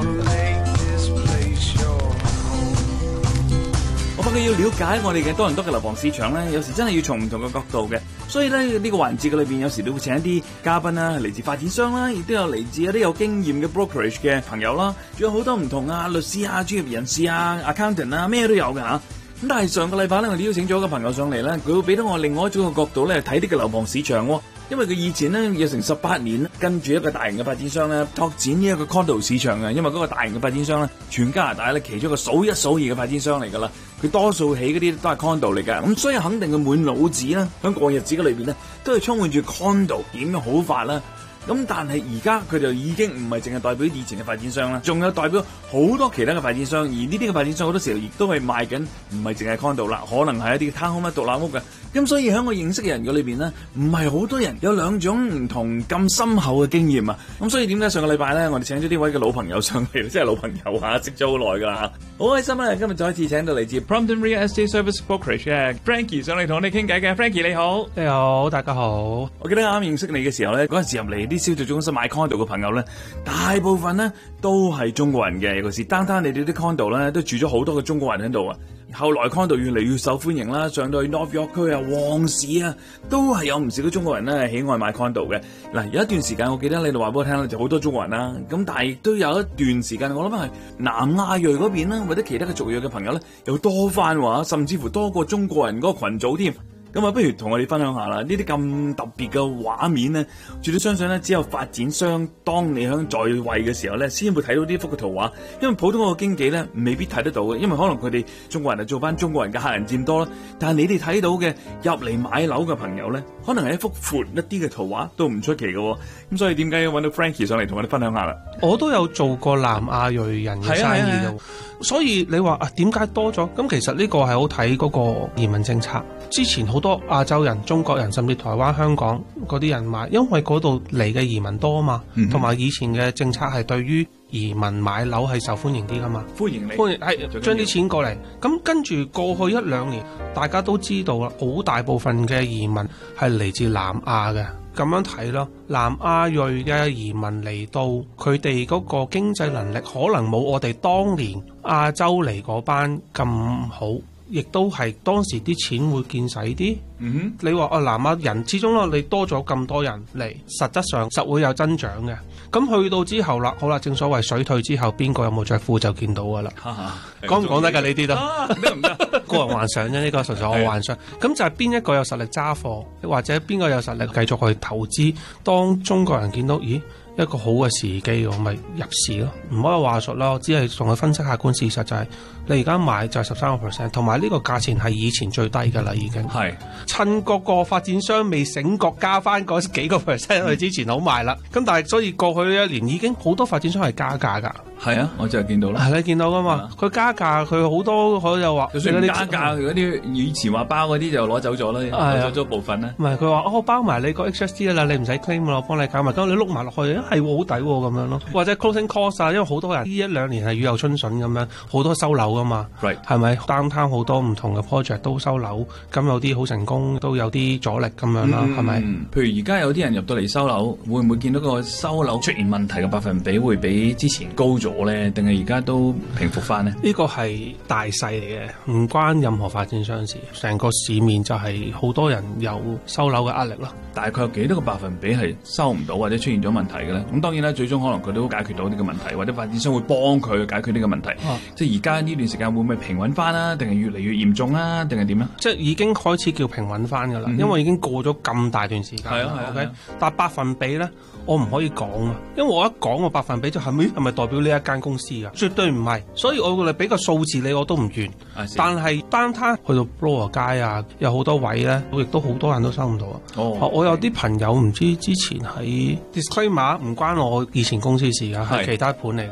我發覺要了解我哋嘅多倫多嘅樓房市場咧，有時真係要從唔同嘅角度嘅。所以咧呢、呢個環節嘅裏邊，有時都會請一啲嘉賓啦，嚟自發展商啦，亦都有嚟自一啲有經驗嘅 brokerage 嘅朋友啦，仲有好多唔同啊律師啊、專業人士啊、accountant 啊，咩都有㗎嚇。咁但係上個禮拜咧，我哋邀請咗一個朋友上嚟咧，佢會俾到我另外一種嘅角度咧睇呢個樓房市場喎。因為佢以前咧有成十八年跟住一個大型嘅發展商咧拓展呢一個 condo 市場嘅，因為嗰個大型嘅發展商咧，全加拿大咧其中一個數一數二嘅發展商嚟㗎啦。佢多數起嗰啲都係 condo 嚟㗎，咁所以肯定佢滿腦子啦，喺過日子嘅裏邊咧，都係充滿住 condo 點樣好法啦。咁但係而家佢就已經唔係淨係代表以前嘅發展商啦，仲有代表好多其他嘅發展商，而呢啲嘅發展商好多時候亦都係賣緊唔係淨係 condo 啦，可能係一啲 townhome 獨立屋嘅。咁所以喺我認識嘅人嘅裏邊呢，唔係好多人有兩種唔同咁深厚嘅經驗啊。咁所以點解上個禮拜咧，我哋請咗呢位嘅老朋友上嚟，即係老朋友嚇，識咗好耐㗎啦。好開心啊！今日再一次請到嚟自 Brompton Real Estate Service Brokerage 嘅 Frankie 上嚟同我哋傾偈嘅。Frankie 你好，
你好，大家好。
我記得啱認識你嘅時候咧，嗰陣時入嚟啲銷售中心買 condo 嘅朋友咧，大部分咧都係中國人嘅，尤其是單單你哋啲 condo 咧，都住咗好多個中國人喺度啊。後來 condo 越嚟越受歡迎啦，上到去 North York 區啊、旺市啊，都係有唔少嘅中國人咧喜愛買 condo 嘅。嗱，有一段時間我記得你哋話俾我聽咧，就好多中國人啦。咁但係亦都有一段時間，我諗係南亞裔嗰邊啦，或者其他嘅族裔嘅朋友咧，又多翻話，甚至乎多過中國人嗰個群組添。咁啊，不如同我哋分享下啦，呢啲咁特別嘅畫面咧，絕對相信咧，只有發展商當你響在位嘅時候咧，先會睇到呢幅嘅圖畫，因為普通嗰個經紀咧未必睇得到嘅，因為可能佢哋中國人係做翻中國人嘅客人佔多啦。但係你哋睇到嘅入嚟買樓嘅朋友咧，可能係一幅闊一啲嘅圖畫都唔出奇嘅。咁所以點解要揾到 Frankie 上嚟同我哋分享下啦？
我都有做過南亞裔人嘅生意嘅，所以你話啊點解多咗？咁其實呢個係好睇嗰個移民政策。之前好多亞洲人、中國人甚至台灣、香港嗰啲人買，因為嗰度嚟嘅移民多啊嘛，同埋、嗯、以前嘅政策係對於移民買樓係受歡迎啲噶嘛，歡迎你，歡迎係將啲錢過嚟。咁跟住過去一兩年，大家都知道啦，好大部分嘅移民係嚟自南亞嘅。咁樣睇咯，南亞裔嘅移民嚟到，佢哋嗰個經濟能力可能冇我哋當年亞洲嚟嗰班咁好。亦都係當時啲錢會見使啲。嗯哼，你話啊南亞人始終啦，你多咗咁多人嚟，實質上實會有增長嘅。咁去到之後啦，好啦，正所謂水退之後，邊個有冇着褲就見到噶啦。講唔講得㗎？呢啲都得唔得？個人幻想啫，呢個純粹我幻想。咁就係邊一個有實力揸貨，或者邊個有實力繼續去投資？當中國人見到，咦？一個好嘅時機，我咪入市咯，唔可以話術咯，只係同佢分析客觀事實，就係、是、你而家買就係十三個 percent， 同埋呢個價錢係以前最低㗎啦，已經係趁嗰個發展商未醒覺加翻嗰幾個 percent 去之前好賣啦。咁、嗯、但係所以過去呢一年已經好多發展商係加價㗎。係啊，我就係見到啦。係你見到㗎嘛？佢、啊、加價，佢好多佢又話，就算加價，嗰啲以前話包嗰啲就攞走咗啦，攞走咗部分咧。唔係佢話哦，包埋你個 H S D 啦，你唔使 claim 啦，我幫你搞埋，咁你碌埋落去，係好抵喎咁樣咯。或者 closing cost 啊，因為好多人呢一兩年係雨後春筍咁樣，好多收樓㗎嘛。Right，係咪 downtown 好多唔同嘅 project 都收樓，咁有啲好成功，都有啲阻力咁樣啦，係、嗯、咪？譬如而家有啲人入到嚟收樓，會唔會見到個收樓出現問題嘅百分比會比之前高咗？咧，定係而家都平復翻呢？呢個係大勢嚟嘅，唔關任何發展商事。成個市面就係好多人有收樓嘅壓力咯。大概有幾多個百分比係收唔到或者出現咗問題嘅咧？咁當然啦，最終可能佢都解決到呢個問題，或者發展商會幫佢去解決呢個問題。啊、即係而家呢段時間會唔會平穩翻啦？定係越嚟越嚴重啦？定係點咧？即係已經開始叫平穩翻㗎啦，嗯、因為已經過咗咁大段時間。係啊係啊。OK，但係百分比咧，我唔可以講啊，因為我一講個百分比就係咪係咪代表呢一間公司啊？絕對唔係，所以我哋俾個數字你我都唔願。但係單攤去到 Bloor 街啊，有好多位咧，亦都好多人都收唔到啊。哦，我有啲朋友唔知之前喺 Disclaimer 唔關我以前公司事㗎，係其他盤嚟㗎。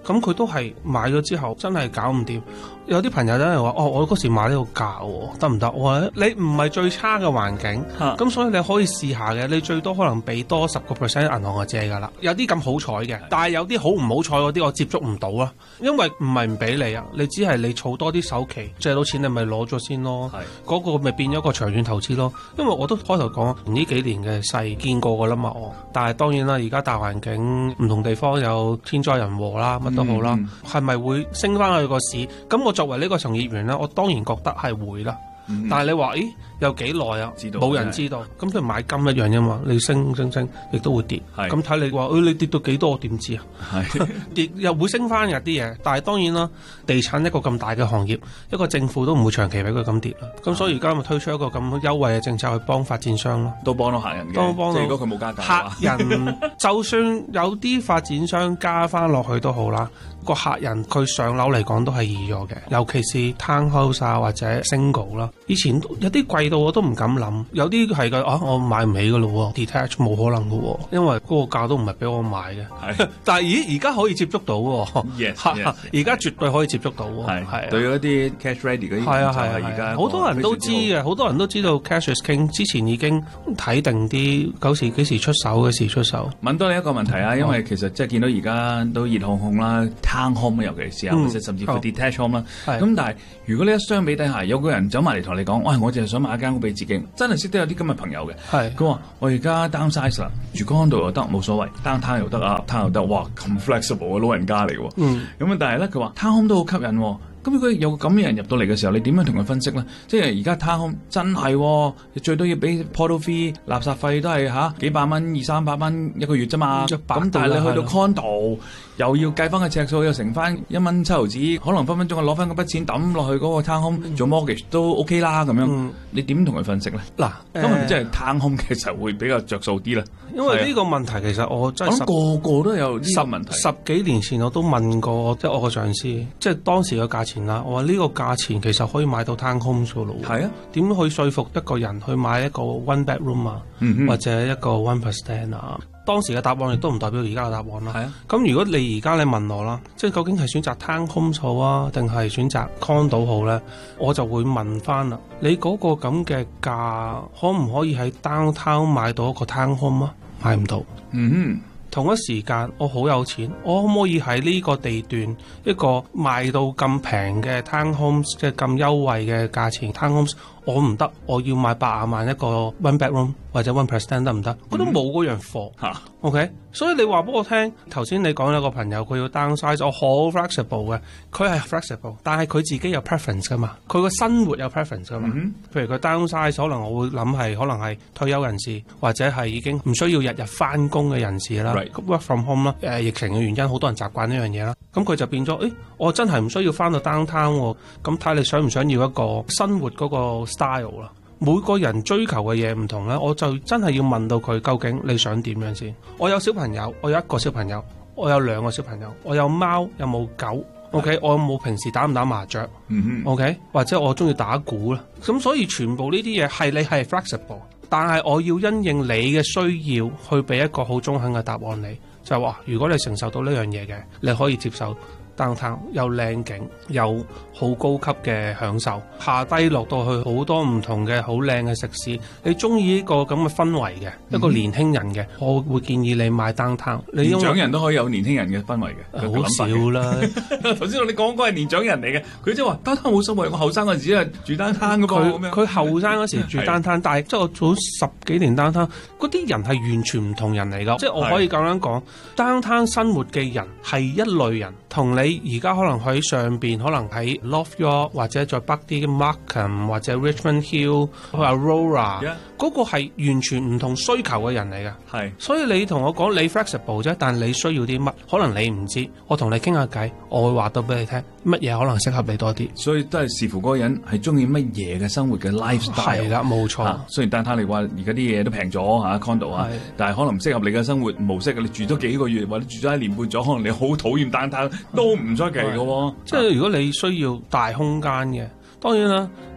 咁佢都係買咗之後真係搞唔掂。有啲朋友真係話：哦，我嗰時買呢個價喎，得唔得？我話你唔係最差嘅環境，咁所以你可以試下嘅。你最多可能俾多十個 percent 銀行就借㗎啦。有啲咁好彩嘅，但係有啲好唔好彩嗰啲我接觸唔到啊。因為唔係唔俾你啊，你只係你儲多啲首期，借到錢你咪攞咗先咯。嗰個咪變咗個長遠投資咯。因為我都開頭講呢幾年嘅勢見過㗎啦嘛，我。但係當然啦，而家大環境唔同地方有天災人禍啦，乜都好啦，係咪、嗯、會升翻去個市？咁我作為呢個從業員咧，我當然覺得係會啦。嗯、但係你話，咦，有幾耐啊？冇人知道。咁譬如買金一樣啫嘛，你升升升，亦都會跌。咁睇你話，誒、哎，你跌到幾多？我點知啊？跌又會升翻嘅啲嘢。但係當然啦，地產一個咁大嘅行業，一個政府都唔會長期俾佢咁跌啦。咁所以而家咪推出一個咁優惠嘅政策去幫發展商咯，
都幫到客人嘅。
都幫到。
即係如果佢冇加價，
客人就算有啲發展商加翻落去都好啦。個客人佢上樓嚟講都係易咗嘅，尤其是 townhouse 啊或者 single 啦。以前有啲貴到我都唔敢諗，有啲係嘅啊，我買唔起噶咯 ，detach 冇可能噶，因為嗰個價都唔係俾我買嘅。但係咦，而家可以接觸到喎，而家絕對可以接觸到喎。係係對嗰啲 cash ready 嗰啲，係啊係啊，而家好多人都知嘅，好多人都知道 cash is king。之前已經睇定啲九時幾時出手幾時出手。
問多你一個問題啊，因為其實即係見到而家都熱烘烘啦。town home 尤其是啊，或者甚至乎 detached home 啦。咁但係如果呢一相比底下，有個人走埋嚟同你講，喂，我淨係想買一間屋俾自己，真係識得有啲咁嘅朋友嘅。係佢話：我而家 downsize 啦，住 condo 又得，冇所謂 ，downtown 又得啊 ，town 又得，哇咁 flexible 嘅老人家嚟喎。嗯。咁啊，但係咧，佢話 town home 都好吸引喎。咁如果有咁嘅人入到嚟嘅時候，你點樣同佢分析咧？即係而家 town home 真係、哦，最多要俾 portal fee、垃圾費都係嚇幾百蚊、二三百蚊一個月啫嘛。咁但係你去到 condo 又要計翻個尺數，又乘翻一蚊七毫子，可能分分鐘攞翻嗰筆錢抌落去嗰個 town home、嗯、做 mortgage 都 OK 啦咁樣。嗯、你點同佢分析咧？嗱，咁係咪真係 town home其實會比較着數啲咧？
因為呢個問題其實我真係
個個都有呢個問題。
十十幾年前我都問過，即係我個上司，即係當時嘅價錢啦。我話呢個價錢其實可以買到 town home 嘅咯。係啊，點可以說服一個人去買一個 one bedroom 啊，嗯、或者一個 one percent 啊？當時嘅答案亦都唔代表而家嘅答案啦。係啊，咁如果你而家你問我啦，即係究竟係選擇 town home 好啊，定係選擇 condo 好咧？我就會問翻啦，你嗰個咁嘅價，可唔可以喺 downtown 買到一個 town home 啊？買唔到。嗯哼。同一時間，我好有錢，我可唔可以喺呢個地段一個賣到咁平嘅 town homes， 即係咁優惠嘅價錢 town homes？我唔得，我要買八十萬一個 one bedroom 或者 one percent 得唔得？我都冇嗰樣貨。嚇，OK。所以你話俾我聽，頭先你講有個朋友佢要 downsize，我好 flexible 嘅，佢係 flexible，但係佢自己有 preference 噶嘛，佢個生活有 preference 噶嘛。Mm-hmm. 譬如佢 downsize，可能我會諗係可能係退休人士，或者係已經唔需要日日翻工嘅人士啦。Right. Work from home 啦。誒，疫情嘅原因，好多人習慣呢樣嘢啦。咁佢就變咗，誒，我真係唔需要翻到 downtown 喎。咁睇你想唔想要一個生活嗰個 style 啦。每個人追求嘅嘢唔同咧，我就真係要問到佢究竟你想點樣先。我有小朋友，我有一個小朋友，我有兩個小朋友，我有貓有冇狗 ，OK， 我有冇平時打唔打麻雀、嗯、，OK， 或者我中意打鼓啦。咁所以全部呢啲嘢係你係 flexible， 但係我要因應你嘅需要去俾一個好中肯嘅答案你，就係話如果你承受到呢樣嘢嘅，你可以接受。downtown 又靚景，又好高級嘅享受，下低落到去好多唔同嘅好靚嘅食肆。你中意呢個咁嘅氛圍嘅、嗯、一個年輕人嘅，我會建議你買 downtown。
年長人都可以有年輕人嘅氛圍嘅，
好少啦。
頭先你講嗰係年長人嚟嘅，佢即係話 downtown 冇所謂，我後生嗰陣時係住 downtown 噶噃。佢
後生嗰時住 downtown，但係即係我做咗十幾年 downtown，嗰啲人係完全唔同人嚟㗎。即係我可以咁樣講 downtown 生活嘅人係一類人，同你。而家可能喺上邊，可能喺 North York 或者再北啲嘅 Markham 或者 Richmond Hill 去 Aurora，嗰個係完全唔同需求嘅人嚟嘅。係，所以你同我講你 flexible 啫，但你需要啲乜，可能你唔知。我同你傾下偈，我會話到俾你聽，乜嘢可能適合你多啲。
所以都係視乎嗰個人係中意乜嘢嘅生活嘅 lifestyle。係
啦，冇錯。
啊、雖然單攤你話而家啲嘢都平咗嚇 condo 啊，但係可能唔適合你嘅生活模式。你住咗幾個月或者住咗一年半咗，可能你好討厭單攤都唔出奇嘅喎。
即係如果你需要大空間嘅，當然啦。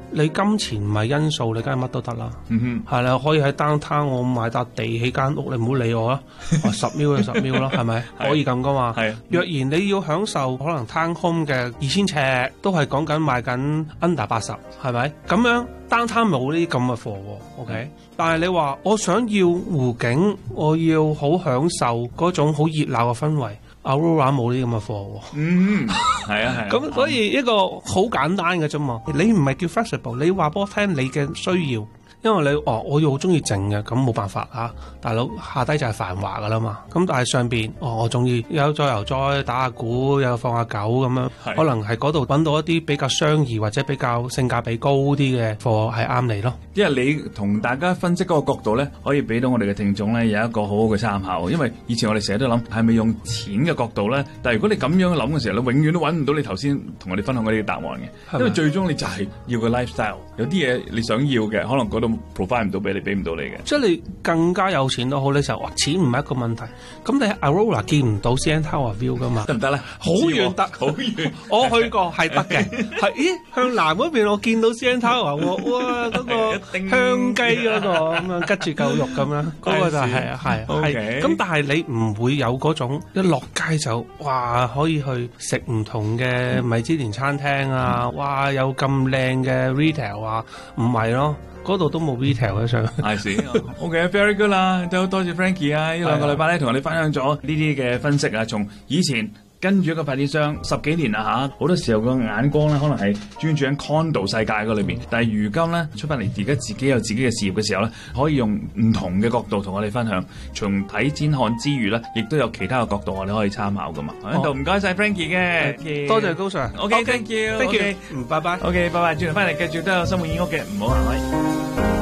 你金錢唔係因素，你梗係乜都得啦。
嗯
哼，係啦，可以喺 downtown 我買笪地起間屋，你唔好理我啦，十秒就十秒咯，係咪？可以咁噶嘛？係。若然你要享受可能 town home 嘅二千尺，都係講緊賣緊 under 八十，係咪？咁樣 downtown 冇呢啲咁嘅貨喎 ，OK？但係你話我想要湖景，我要好享受嗰種好熱鬧嘅氛圍。Aurora 冇呢啲咁嘅貨喎，
嗯，係啊係啊，
咁所以一個好簡單嘅啫嘛，你唔係叫 flexible， 你話俾我聽你嘅需要。因為你哦，我要好中意靜嘅，咁冇辦法啊，大佬下低就係繁華噶啦嘛。咁但係上邊，哦，我中意有再游哉打下鼓，又放下狗咁樣，可能係嗰度揾到一啲比較相宜或者比較性價比高啲嘅貨係啱你咯。
因為你同大家分析嗰個角度咧，可以俾到我哋嘅聽眾咧有一個好好嘅參考。因為以前我哋成日都諗係咪用錢嘅角度咧，但係如果你咁樣諗嘅時候，你永遠都揾唔到你頭先同我哋分享嗰啲答案嘅，因為最終你就係要個 lifestyle， 有啲嘢你想要嘅，可能嗰度 provide 唔到俾你，俾唔到你嘅。
即係你更加有錢都好，你就話錢唔係一個問題。咁你喺 Aurora 見唔到 C N Tower view 噶嘛？得唔得咧？好遠得，好遠。我去過係得嘅，係咦向南嗰邊我見到 C N Tower，哇嗰個香雞嗰個咁樣吉住嚿肉咁樣，嗰個就係啊係係。咁但係你唔會有嗰種一落街就哇可以去食唔同嘅米芝蓮餐廳啊，哇有咁靚嘅 retail 啊，唔係咯。嗰度都冇 retail 嘅上，
係先 ，OK，very good 啦，都多謝 Frankie 啊！呢兩個禮拜咧，同我哋分享咗呢啲嘅分析啊，從以前跟住一個發展商十幾年啦嚇，好多時候個眼光咧，可能係專注喺 condo 世界嗰裏邊，但係如今咧出翻嚟，而家自己有自己嘅事業嘅時候咧，可以用唔同嘅角度同我哋分享，從睇展看之餘咧，亦都有其他嘅角度我哋可以參考噶嘛。喺度唔該晒 Frankie 嘅，
多謝高 Sir。
OK，thank you，thank you，
嗯，拜拜。
OK，拜拜，轉頭翻嚟繼續都有生活演屋嘅，唔好行開。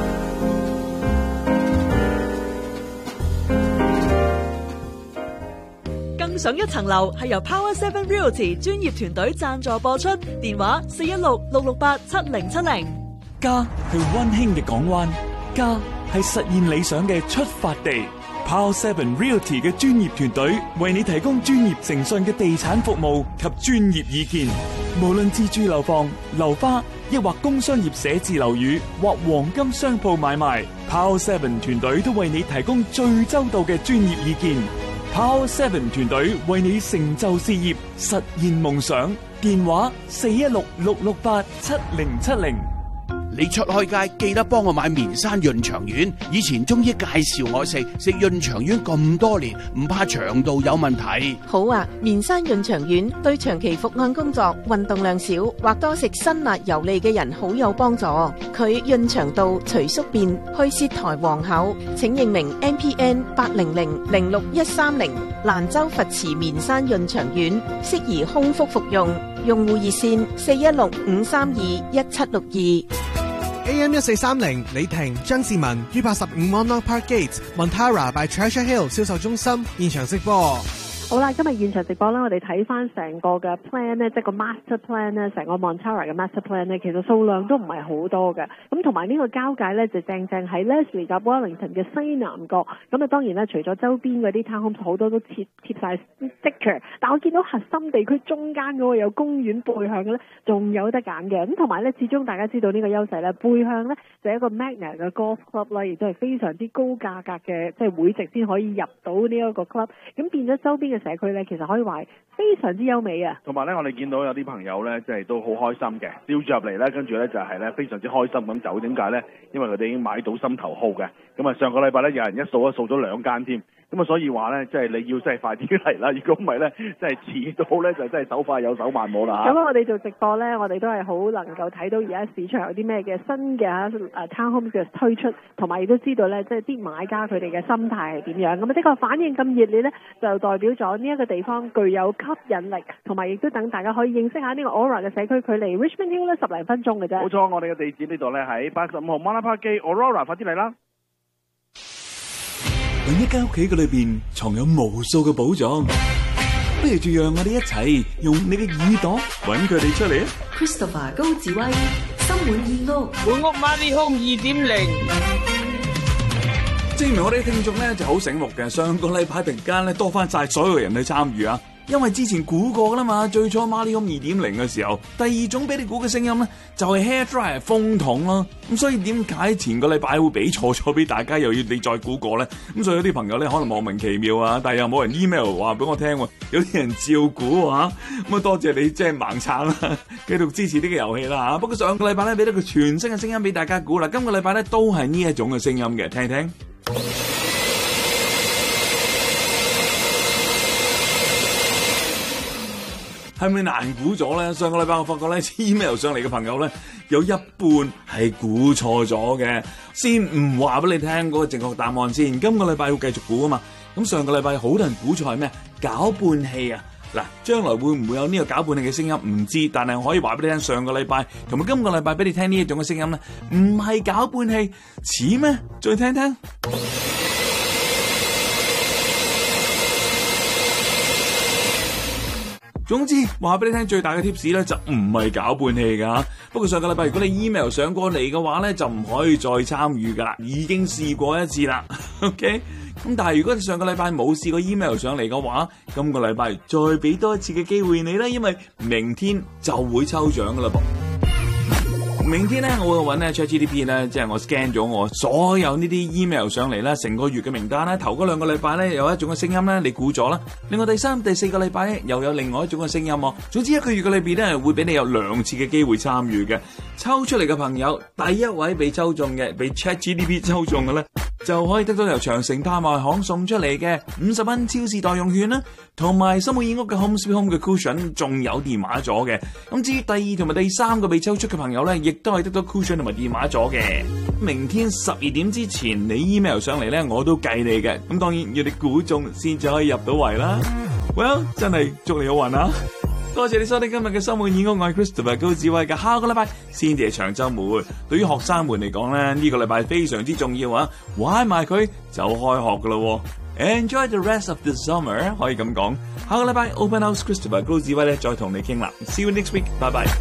更上一層樓係由 Power Seven Realty 專業團隊贊助播出，電話四一六六六八七零七零。
家係溫馨嘅港灣，家係實現理想嘅出發地。Power Seven Realty 嘅專業團隊為你提供專業誠信嘅地產服務及專業意見，無論自住樓房、樓花，抑或工商業寫字樓宇或黃金商鋪買賣， Power Seven 團隊都為你提供最周到嘅專業意見。Power Seven 團隊為你成就事業，實現夢想。電話四一六六六八七零七零。
你出開街記得幫我買棉山潤腸丸，以前中醫介紹我食食潤腸丸咁多年，唔怕腸道有問題。
好啊，棉山潤腸丸對長期伏案工作、運動量少或多食辛辣油膩嘅人好有幫助。佢潤腸道、除宿便、去舌苔黃口。請認明 M P N 八零零零六一三零，蘭州佛慈棉山潤腸丸，適宜空腹服用。用戶熱線四一六五三二一七六二。
A M 一四三零，李婷、張志文於八十五 Monarch Park Gate Montara by Treasure Hill 銷售中心現場直播。
好啦，今日現場直播咧，我哋睇翻成個嘅 plan 咧，即係個 master plan 咧，成個 Montara 嘅 master plan 咧，其實數量都唔係好多嘅。咁同埋呢個交界咧，就正正喺 Leslie 及 Wellington 嘅西南角。咁啊，當然咧，除咗周邊嗰啲 townhomes 好多都貼貼晒 sticker， 但我見到核心地區中間嗰個有公園背向嘅咧，仲有得揀嘅。咁同埋咧，始終大家知道呢個優勢咧，背向咧就係一個 Magna 嘅 golf club 啦，亦都係非常之高價格嘅，即係會籍先可以入到呢一個 club。咁變咗周邊嘅社區咧，其實可以話非常之優美啊！
同埋咧，我哋見到有啲朋友咧，即係都好開心嘅，吊住入嚟咧，跟住咧就係咧非常之開心咁走。點解咧？因為佢哋已經買到心頭好嘅。咁啊，上個禮拜咧有人一掃一掃咗兩間添。咁啊，所以話咧，即係你要真係快啲嚟啦！如果唔係咧，即係遲到咧，就真係手快有手慢冇啦嚇。
咁我哋做直播咧，我哋都係好能夠睇到而家市場有啲咩嘅新嘅嚇誒 townhomes 嘅推出，同埋亦都知道咧，即係啲買家佢哋嘅心態係點樣。咁啊，的確反應咁熱烈咧，就代表咗呢一個地方具有吸引力，同埋亦都等大家可以認識下呢個 Aurora 嘅社區，距離 Richmond Hill 咧十零分鐘嘅啫。
冇錯，我哋嘅地址呢度咧喺八十五號 Monarch Park Gate Aurora，快啲嚟啦！
喺一間屋企嘅裏邊藏有無數嘅寶藏，不如就讓我哋一齊用你嘅耳朵揾佢哋出嚟啊
！Christopher 高志威，心滿意屋，
滿屋 Money Home 二點零。
證明我哋嘅聽眾咧就好醒目嘅，上個禮拜突然間咧多翻晒所有人去參與啊！ 因為之前估過啦嘛，最初 Marley Home 二點零嘅時候，第二種俾你估嘅聲音咧就係 hair dryer 風筒咯。咁所以點解前個禮拜會俾錯咗俾大家，又要你再估過咧？咁所以有啲朋友咧可能莫名其妙啊，但係又冇人 email 話俾我聽喎，有啲人照估啊。咁啊多謝你即係盲撐啦，繼續支持呢個遊戲啦嚇。不過上個禮拜咧俾咗個全新嘅聲音俾大家估啦，今個禮拜咧都係呢一種嘅聲音嘅，聽聽。係咪難估咗咧？上個禮拜我發覺咧 email 上嚟嘅朋友咧有一半係估錯咗嘅，先唔話俾你聽嗰個正確答案先。今個禮拜要繼續估啊嘛。咁上個禮拜好多人估錯係咩？攪拌器啊！嗱，將來會唔會有呢個攪拌器嘅聲音唔知，但係可以話俾你聽，上個禮拜同埋今個禮拜俾你聽呢一種嘅聲音咧，唔係攪拌器，似咩？再聽聽。總之話俾你聽，最大嘅 tips 咧就唔係攪拌器噶。不過上個禮拜如果你 email 上過嚟嘅話咧，就唔可以再參與噶啦，已經試過一次啦。OK， 咁但係如果你上個禮拜冇試過 email 上嚟嘅話，今個禮拜再俾多一次嘅機會你啦，因為明天就會抽獎噶啦噃。明天咧，我會揾咧 ChatGPT 咧，即係我 scan 咗我所有呢啲 email 上嚟啦，成個月嘅名單咧，頭嗰兩個禮拜咧有一種嘅聲音咧，你估咗啦。另外第三、第四個禮拜咧又有另外一種嘅聲音喎。總之一個月嘅裏邊咧，會俾你有兩次嘅機會參與嘅。抽出嚟嘅朋友，第一位被抽中嘅，被 ChatGPT 抽中嘅咧，就可以得到由長城拍賣行送出嚟嘅五十蚊超市代用券啦，同埋森美爾屋嘅 Home Sweet Home 嘅 cushion， 仲有電話座嘅。咁至於第二同埋第三個被抽出嘅朋友咧，亦都係得到 cushion 同埋電話座嘅。明天十二點之前你 email 上嚟咧，我都計你嘅。咁當然要你估中先至可以入到圍啦。Well， 真係祝你好運啊！多謝你收聽今日嘅森美爾屋，我係 Christopher 高志威嘅。下個禮拜先至係長週末，對於學生們嚟講咧，呢個禮拜非常之重要啊！玩埋佢就開學噶啦。Enjoy the rest of the summer， 可以咁講。下個禮拜 Open House Christopher 高志威咧再同你傾啦。See you next week， 拜拜。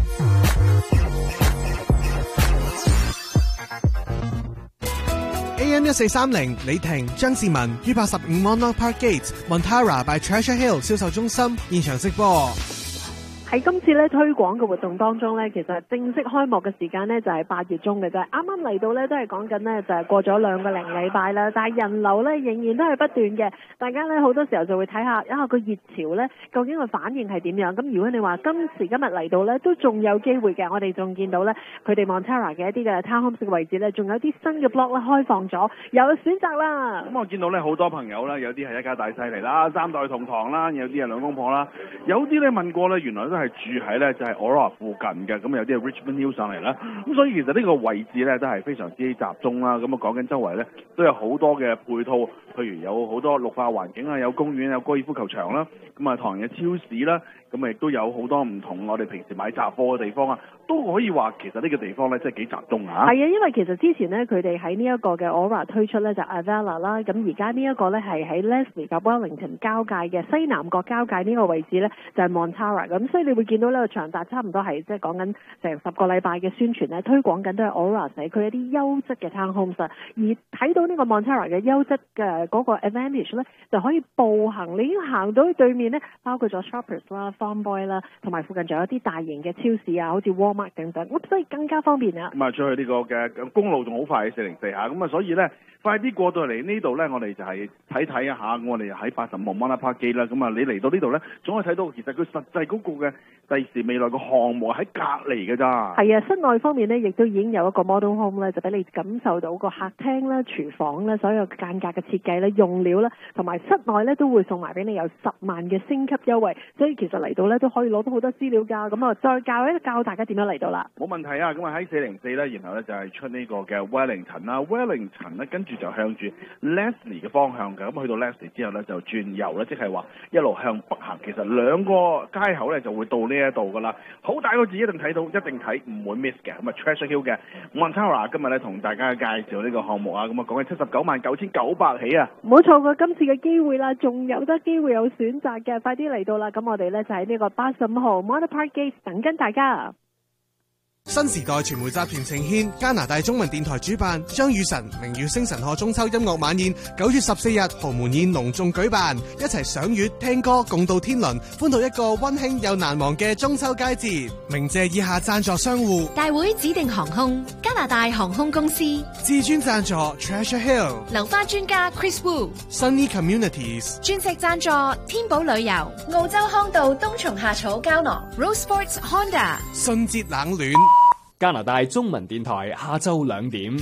A M 一四三零李婷、張志文於八十五 Monarch Park Gate Montara by Treasure Hill 銷售中心現場直播。
喺今次咧推廣嘅活動當中咧，其實正式開幕嘅時間咧就係八月中嘅啫。啱啱嚟到咧都係講緊咧就係過咗兩個零禮拜啦，但係人流咧仍然都係不斷嘅。大家咧好多時候就會睇下啊個熱潮咧究竟個反應係點樣。咁如果你話今時今日嚟到咧都仲有機會嘅，我哋仲見到咧佢哋 Montara 嘅一啲嘅 townhomes 嘅位置咧，仲有啲新嘅 block 咧開放咗，有選擇啦。
咁我見到咧好多朋友咧，有啲係一家大細嚟啦，三代同堂啦，有啲係兩公婆啦，有啲咧問過咧，原來都係住喺咧就係 Aurora 附近嘅，咁有啲係 Richmond Hill 上嚟啦，咁所以其實呢個位置咧都係非常之集中啦。咁啊講緊周圍咧都有好多嘅配套，譬如有好多綠化環境啊，有公園，有高爾夫球場啦，咁啊唐人嘅超市啦，咁啊亦都有好多唔同我哋平時買雜貨嘅地方啊，都可以話其實呢個地方咧真係幾集中啊。
係啊，因為其實之前咧佢哋喺呢一個嘅 Aurora 推出咧就 Avella 啦，咁而家呢一個咧係喺 Leslie 及 Wellington 交界嘅西南角交界呢個位置咧就係 Montara， 咁所以你會見到呢個長達差唔多係即係講緊成十個禮拜嘅宣傳咧，推廣緊都係 Aurora 社區一啲優質嘅 townhomes， 而睇到呢個 Montara 嘅優質嘅嗰個 advantage 咧，就可以步行，你已經行到去對面咧，包括咗 Shoppers 啦、Farm Boy 啦，同埋附近仲有啲大型嘅超市啊，好似 Walmart 等等，咁所以更加方便啊！
咁啊，出去呢個嘅公路仲好快，四零四下，咁啊，所以咧快啲過到嚟呢度咧，我哋就係睇睇一下，我哋喺八十五 Monarch Park Gate啦，咁啊，你嚟到呢度咧，總可以睇到其實佢實際嗰個嘅第時未來個項目喺隔離嘅咋。係啊，室內方面咧，亦都已經有一個 model home 咧，就俾你感受到個客廳啦、廚房啦、所有間隔嘅設計咧、用料啦，同埋室內咧都會送埋俾你有十萬嘅升級優惠，所以其實嚟到咧都可以攞到好多資料㗎。咁啊，再教一教大家點樣嚟到啦。 冇問題啊，咁啊喺四零四咧，然後咧就係出呢個嘅 Wellington 啦 ，Wellington 咧跟住就向住 Leslie 嘅方向嘅，咁去到 Leslie 之後咧就轉右咧，即係話一路向北行，其實兩個街口咧就會到呢一度㗎啦。好大個字一定睇到，一定睇唔會 miss 嘅。咁啊 Treasure Hill 嘅 Montara 今日咧同大家介紹呢個項目啊，咁啊講緊七十九萬九千九百起啊！
唔好錯過今次嘅機會啦，仲有得機會有選擇嘅，快啲嚟到啦！咁我哋咧就喺呢個八十五號 Monarch Park Gate 等緊大家。
新時代傳媒集團呈獻加拿大中文電台主辦張雨晨明月星辰賀中秋音樂晚宴，九月十四日豪門宴隆重舉辦，一齊賞月聽歌共度天倫，歡度一個溫馨又難忘嘅中秋佳節。鳴謝以下贊助商戶：
大會指定航空、加拿大航空公司、
至尊贊助 Treasure Hill、
流花專家 Chris Wu、Sunny
Communities、
鑽石贊助天寶旅遊、澳洲康道冬蟲夏草膠囊、Rose Sports Honda、
迅捷冷暖。
加拿大中文電台下晝兩點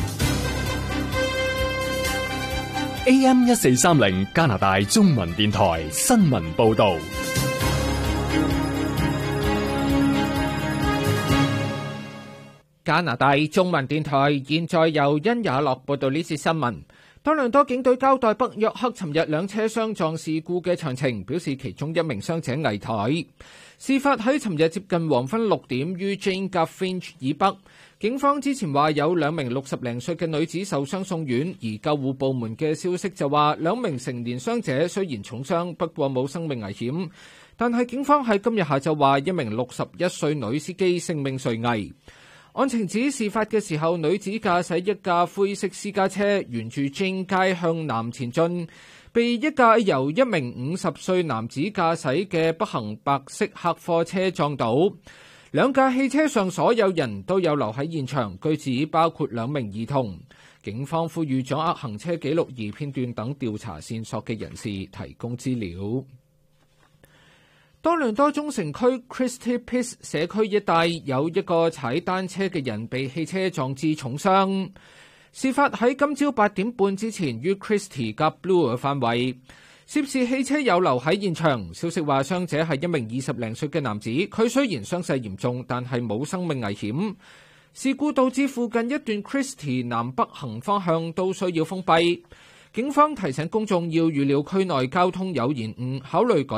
A M 一四三零加拿大中文電台新聞報道。
加拿大中文電台現在由殷也樂報道呢節新聞。多倫多警隊交代北約克尋日兩車相撞事故嘅詳情，表示其中一名傷者危殆。事發喺尋日接近黃昏六點於 Jane Gap-Finch 以北。警方之前話有兩名六十零歲嘅女子受傷送院，而救護部門嘅消息就話兩名成年傷者雖然重傷，不過冇生命危險。但係警方喺今日下晝話一名六十一歲女司機性命垂危。案情指事發嘅時候，女子駕駛一架灰色私家車沿住 Jane 街向南前進，被一架由一名五十歲男子駕駛嘅不行白色客貨車撞到。兩架汽車上所有人都有留喺現場，據指包括兩名兒童。警方呼籲掌握行車記錄儀片段等調查線索嘅人士提供資料。多倫多中城區 Christie Peace 社區一帶有一個踩單車嘅人被汽車撞至重傷。事發喺今朝八點半之前於 Christie 及 Bloor 範圍，涉事汽車有留喺現場。消息話傷者係一名二十零歲嘅男子，佢雖然傷勢嚴重，但係冇生命危險。事故導致附近一段 Christie 南北行方向都需要封閉。警方提醒公眾要預料區內交通有延誤，考慮改